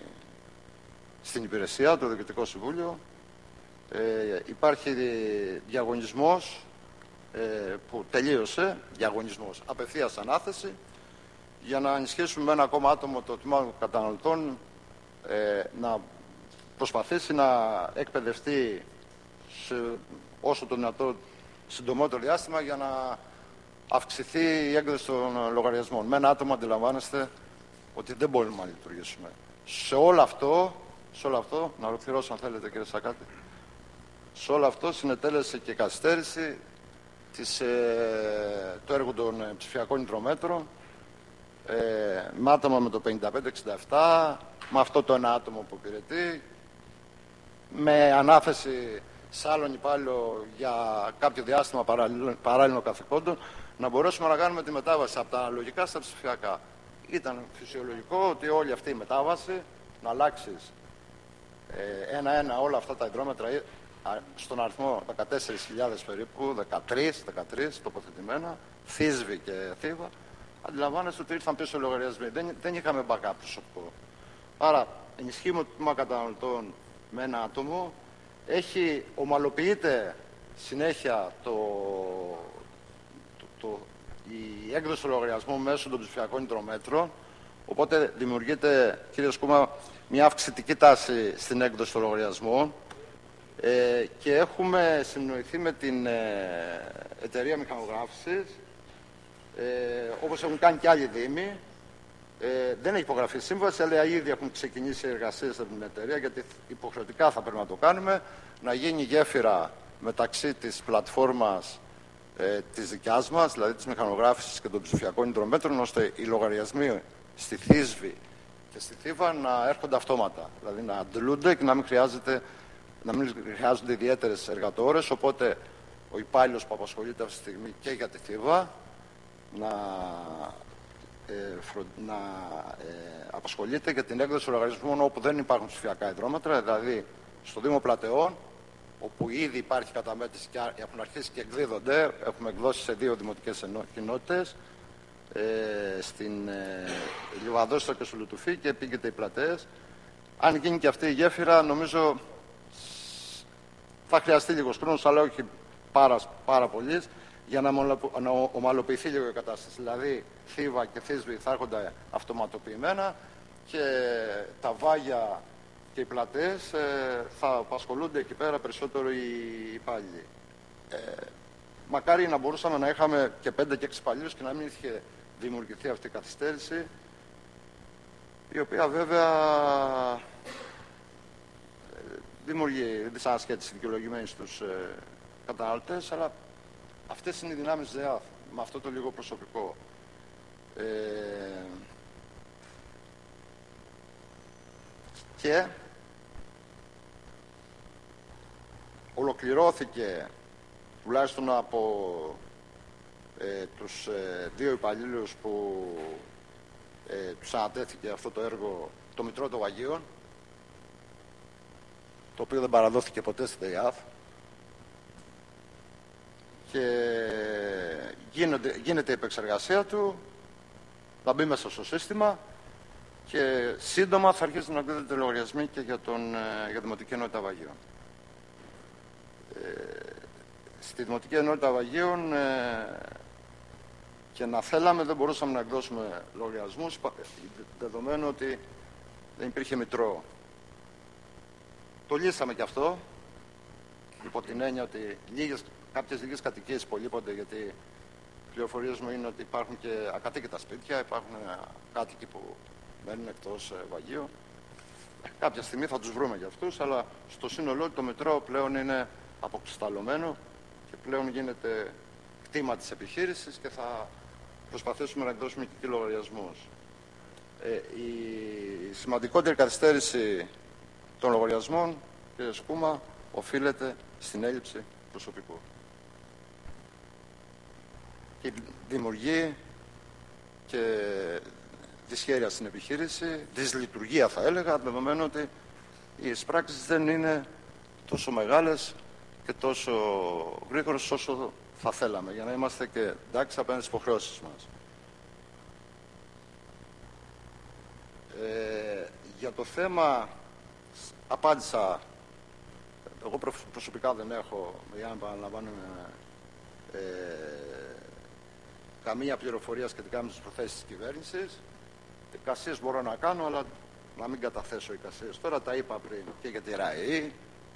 στην υπηρεσία, το Διοικητικό Συμβούλιο, ε, υπάρχει διαγωνισμός ε, που τελείωσε, διαγωνισμός, απευθείας ανάθεση, για να ενισχύσουμε με ένα ακόμα άτομο το τμήμα των καταναλωτών ε, να προσπαθήσει να εκπαιδευτεί σε όσο το δυνατό συντομότερο διάστημα για να αυξηθεί η έκδοση των λογαριασμών. Με ένα άτομο αντιλαμβάνεστε ότι δεν μπορούμε να λειτουργήσουμε. Σε όλο αυτό, σε όλο αυτό, να ολοκληρώσω αν θέλετε κύριε Σακάτη, σε όλο αυτό συνετέλεσε και καθυστέρηση της, ε, το έργο των ε, ψηφιακών υδρομέτρων, ε, με άτομα με το πενήντα πέντε εξήντα επτά, με αυτό το ένα άτομο που υπηρετεί, με ανάθεση σε άλλον υπάλληλο για κάποιο διάστημα παράλληλων καθηκόντων, να μπορέσουμε να κάνουμε τη μετάβαση από τα αναλογικά στα ψηφιακά. Ήταν φυσιολογικό ότι όλη αυτή η μετάβαση να αλλάξει ένα-ένα όλα αυτά τα υδρόμετρα στον αριθμό δεκατέσσερις χιλιάδες περίπου, δεκατρείς, δεκατρείς τοποθετημένα, Θήσβη και Θήβα, αντιλαμβάνεστε ότι ήρθαν πίσω λογαριασμοί. Δεν, δεν είχαμε backup προσωπικό. Άρα ενισχύουμε το τμήμα καταναλωτών με ένα άτομο. Έχει, ομαλοποιείται συνέχεια το, το, το, η έκδοση του λογαριασμού μέσω των ψηφιακών υδρομέτρων. Οπότε δημιουργείται, κύριε Σκούμα, μια αυξητική τάση στην έκδοση των λογαριασμών ε, και έχουμε συνοηθεί με την ε, εταιρεία μηχανογράφησης, ε, όπως έχουν κάνει και άλλοι δήμοι. Ε, δεν έχει υπογραφεί σύμβαση, αλλά ήδη έχουν ξεκινήσει εργασίες από την εταιρεία, γιατί υποχρεωτικά θα πρέπει να το κάνουμε, να γίνει γέφυρα μεταξύ της πλατφόρμας ε, της δικιάς μας, δηλαδή της μηχανογράφησης και των ψηφιακών υδρομέτρων, ώστε οι λογαριασμοί στη Θήσβη και στη Θήβα να έρχονται αυτόματα, δηλαδή να αντλούνται και να μην, χρειάζεται, να μην χρειάζονται ιδιαίτερες εργατόρες, οπότε ο υπάλληλος που απασχολείται αυτή τη στιγμή και για τη Θήβα να... να ε, απασχολείται για την έκδοση λογαριασμών όπου δεν υπάρχουν ψηφιακά υδρόμετρα, δηλαδή στο Δήμο Πλατεών, όπου ήδη υπάρχει καταμέτρηση και έχουν αρχίσει και εκδίδονται, έχουμε εκδώσει σε δύο δημοτικές κοινότητες, ε, στην ε, Λιβαδόστρα και στο Λουτουφί, και πήγαινε οι Πλατείες. Αν γίνει και αυτή η γέφυρα, νομίζω θα χρειαστεί λίγος χρόνος, αλλά όχι πάρα, πάρα πολύ, για να ομαλοποιηθεί λίγο η κατάσταση. Δηλαδή, Θήβα και Θήσβη θα έρχονται αυτοματοποιημένα και τα Βάγια και οι Πλατείες ε, θα απασχολούνται εκεί πέρα περισσότερο οι υπάλληλοι. Ε, μακάρι να μπορούσαμε να είχαμε και πέντε και έξι υπαλλήλους και να μην είχε δημιουργηθεί αυτή η καθυστέρηση, η οποία βέβαια δημιουργεί δυσανασχέτιση δικαιολογημένη στους ε, καταναλωτές, αλλά αυτές είναι οι δυνάμεις της ΔΕΑΘ, με αυτό το λίγο προσωπικό. Ε, και ολοκληρώθηκε τουλάχιστον από ε, τους ε, δύο υπαλλήλους που ε, τους ανατέθηκε αυτό το έργο, το Μητρό των Αγίων, το οποίο δεν παραδόθηκε ποτέ στη ΔΕΙΑΘ, και γίνεται, γίνεται η επεξεργασία του, θα μπει μέσα στο σύστημα και σύντομα θα αρχίσουν να εκδίδονται λογαριασμοί και για, τον, για τη Δημοτική Ενότητα Βαγίων. Ε, στη Δημοτική Ενότητα Βαγίων ε, και να θέλαμε δεν μπορούσαμε να εκδώσουμε λογαριασμούς, δεδομένου ότι δεν υπήρχε μητρό. Το λύσαμε και αυτό, υπό την έννοια ότι λίγες, κάποιες λίγες κατοικίες υπολείπονται, γιατί οι πληροφορίες μου είναι ότι υπάρχουν και ακατοίκητα σπίτια, υπάρχουν κάτοικοι που μένουν εκτός Βαγίου. Κάποια στιγμή θα τους βρούμε για αυτούς, αλλά στο σύνολό το Μητρό πλέον είναι αποκρισταλωμένο και πλέον γίνεται κτήμα της επιχείρησης και θα προσπαθήσουμε να εκδώσουμε και λογαριασμούς. Ε, η σημαντικότερη καθυστέρηση των λογαριασμών, κύριε Σκούμα, οφείλεται στην έλλειψη προσωπικού. Και δημιουργεί και δυσχέρεια στην επιχείρηση, δυσλειτουργία θα έλεγα, δεδομένου ότι οι εισπράξεις δεν είναι τόσο μεγάλες και τόσο γρήγορες όσο θα θέλαμε, για να είμαστε και εντάξει απέναντι στις υποχρεώσεις μας. Ε, για το θέμα απάντησα, εγώ προσωπικά δεν έχω, για να επαναλαμβάνω, ε, καμία πληροφορία σχετικά με τις προθέσεις της κυβέρνησης. Εικασίες μπορώ να κάνω, αλλά να μην καταθέσω εικασίες. Τώρα τα είπα πριν και για τη ΡΑΕΗ.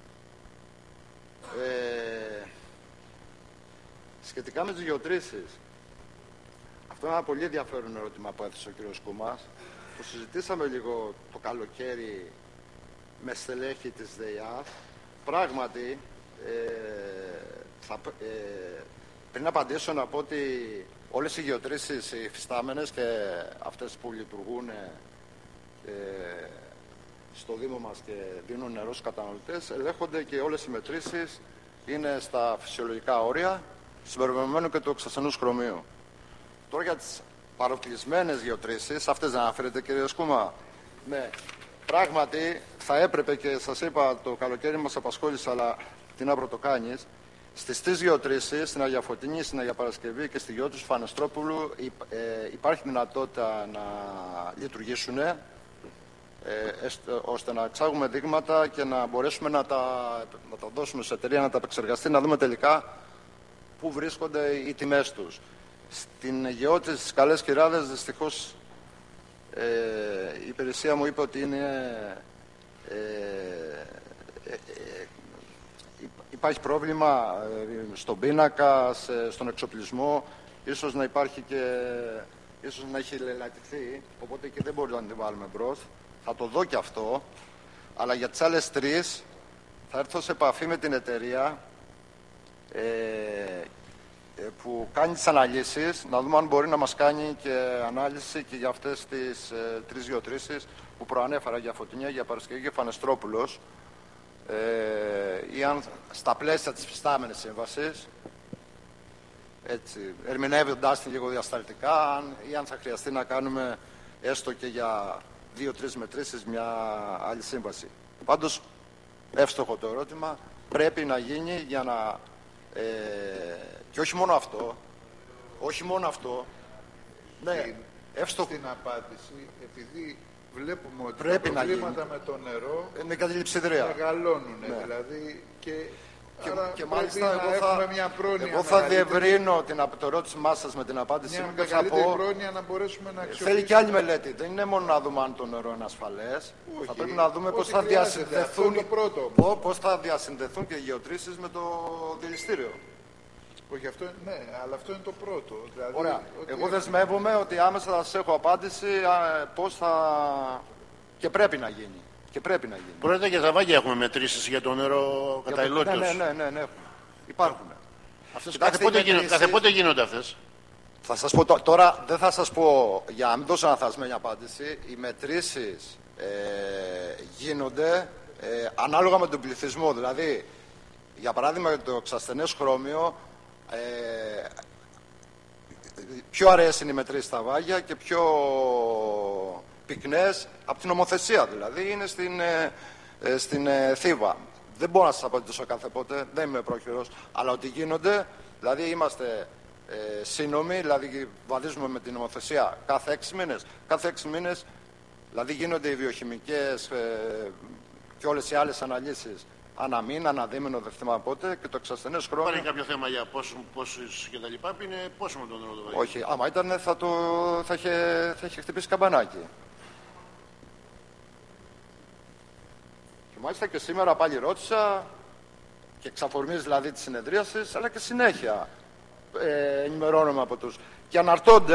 Ε, σχετικά με τις γεωτρήσεις, αυτό είναι ένα πολύ ενδιαφέρον ερώτημα που έθεσε ο κ. Σκουμάς. Το συζητήσαμε λίγο το καλοκαίρι με στελέχη της ΔΕΙΑΘ. Πράγματι, ε, θα, ε, πριν απαντήσω να πω ότι όλες οι γεωτρήσεις οι υφιστάμενες και αυτές που λειτουργούν ε, στο Δήμο μας και δίνουν νερό στους καταναλωτές, ελέγχονται και όλες οι μετρήσεις είναι στα φυσιολογικά όρια, συμπεριλαμβανομένου και του εξασθενούς χρωμίου. Τώρα για τις παροκλεισμένες γεωτρήσεις, αυτές δεν αναφέρετε, κύριε Σκούμα. Ναι, πράγματι θα έπρεπε, και σας είπα το καλοκαίρι μας απασχόλησε, αλλά τι να πρωτοκάνεις, στις τρεις γεωτρήσεις, στην Αγία Φωτεινή, στην Αγία Παρασκευή και στη γεώτρηση του Φανεστρόπουλου ε, υπάρχει δυνατότητα να λειτουργήσουν, ε, ώστε να εξάγουμε δείγματα και να μπορέσουμε να τα, να τα δώσουμε σε εταιρεία να τα επεξεργαστεί, να δούμε τελικά πού βρίσκονται οι τιμές τους. Στην γεώτρηση στις Καλές Κυράδες δυστυχώς ε, η υπηρεσία μου είπε ότι είναι ε, ε, ε, υπάρχει πρόβλημα ε, στον πίνακα, σε, στον εξοπλισμό, ίσως να υπάρχει και ίσως να έχει λελατηθεί, οπότε και δεν μπορούμε να την βάλουμε μπρος. Θα το δω και αυτό, αλλά για τις άλλες τρεις θα έρθω σε επαφή με την εταιρεία ε, που κάνει τις αναλύσεις, να δούμε αν μπορεί να μας κάνει και ανάλυση και για αυτές τις ε, τρεις γεωτρήσεις που προανέφερα, για Φωτεινιά, για Παρασκευή και Φανεστρόπουλος, ε, ή αν στα πλαίσια της φυστάμενης σύμβασης, έτσι, ερμηνεύοντας την λίγο διασταλτικά, αν, ή αν θα χρειαστεί να κάνουμε έστω και για δύο-τρεις μετρήσεις μια άλλη σύμβαση. Πάντως, εύστοχο το ερώτημα, πρέπει να γίνει για να... Ε, και όχι μόνο αυτό, όχι μόνο αυτό, ναι, εύστοχο... Στην απάντηση, επειδή βλέπουμε ότι πρέπει τα προβλήματα με το νερό μεγαλώνουν, ναι. Δηλαδή και... Και, άρα και μάλιστα να εγώ θα, μια πρόνοια εγώ θα διευρύνω την ερώτημά σας με την απάντησή μου και θα πω πρόνοια να μπορέσουμε να αξιοποιήσουμε. Θέλει και άλλη μελέτη. Δεν είναι μόνο να δούμε αν το νερό είναι ασφαλές. Όχι, θα πρέπει να δούμε πώς θα, διασυνδεθούν, πώς, πώς θα διασυνδεθούν και οι γεωτρήσεις με το δηληστήριο. Όχι, αυτό, ναι, αλλά αυτό είναι το πρώτο. Δηλαδή, ωραία. ότι... Εγώ δεσμεύομαι ότι άμεσα θα σας έχω απάντηση πώς θα... και πρέπει να γίνει. Και πρέπει να γίνει. Πρόεδρε, για τα Βάγια έχουμε μετρήσεις για το νερό καταλληλότητας. Ναι, ναι, ναι, ναι, ναι. Υπάρχουν. Αυτές κάθε, πότε γίνονται, κάθε πότε γίνονται αυτές. Θα σας πω τώρα, δεν θα σας πω, για να μην δώσω αναθασμένη απάντηση, οι μετρήσεις ε, γίνονται ε, ανάλογα με τον πληθυσμό. Δηλαδή, Για παράδειγμα, το ξασθενές χρώμιο, ε, πιο αραιές είναι οι μετρήσεις στα βάγια και πιο πυκνές από την νομοθεσία, δηλαδή είναι στην, ε, ε, στην ε, Θήβα. Δεν μπορώ να σας απαντήσω κάθε πότε, δεν είμαι πρόχειρος, αλλά ότι γίνονται, δηλαδή είμαστε ε, σύνομοι, δηλαδή βαδίζουμε με την νομοθεσία κάθε έξι μήνες. Κάθε έξι μήνες, δηλαδή γίνονται οι βιοχημικές ε, και όλες οι άλλες αναλύσεις ανά μήνα, ανά δίμηνο, δεν θυμάμαι πότε, και το εξασθενές χρώμιο. Υπάρχει κάποιο θέμα για πόσους και τα λοιπά, είναι πόσο με τον νερό το βάγιο. Όχι, άμα ήταν θα, το, θα, είχε, θα είχε χτυπήσει καμπανάκι. Και μάλιστα και σήμερα πάλι ρώτησα, και εξαφορμής δηλαδή της συνεδρίασης, αλλά και συνέχεια ε, ενημερώνομαι από τους. Και αναρτώνται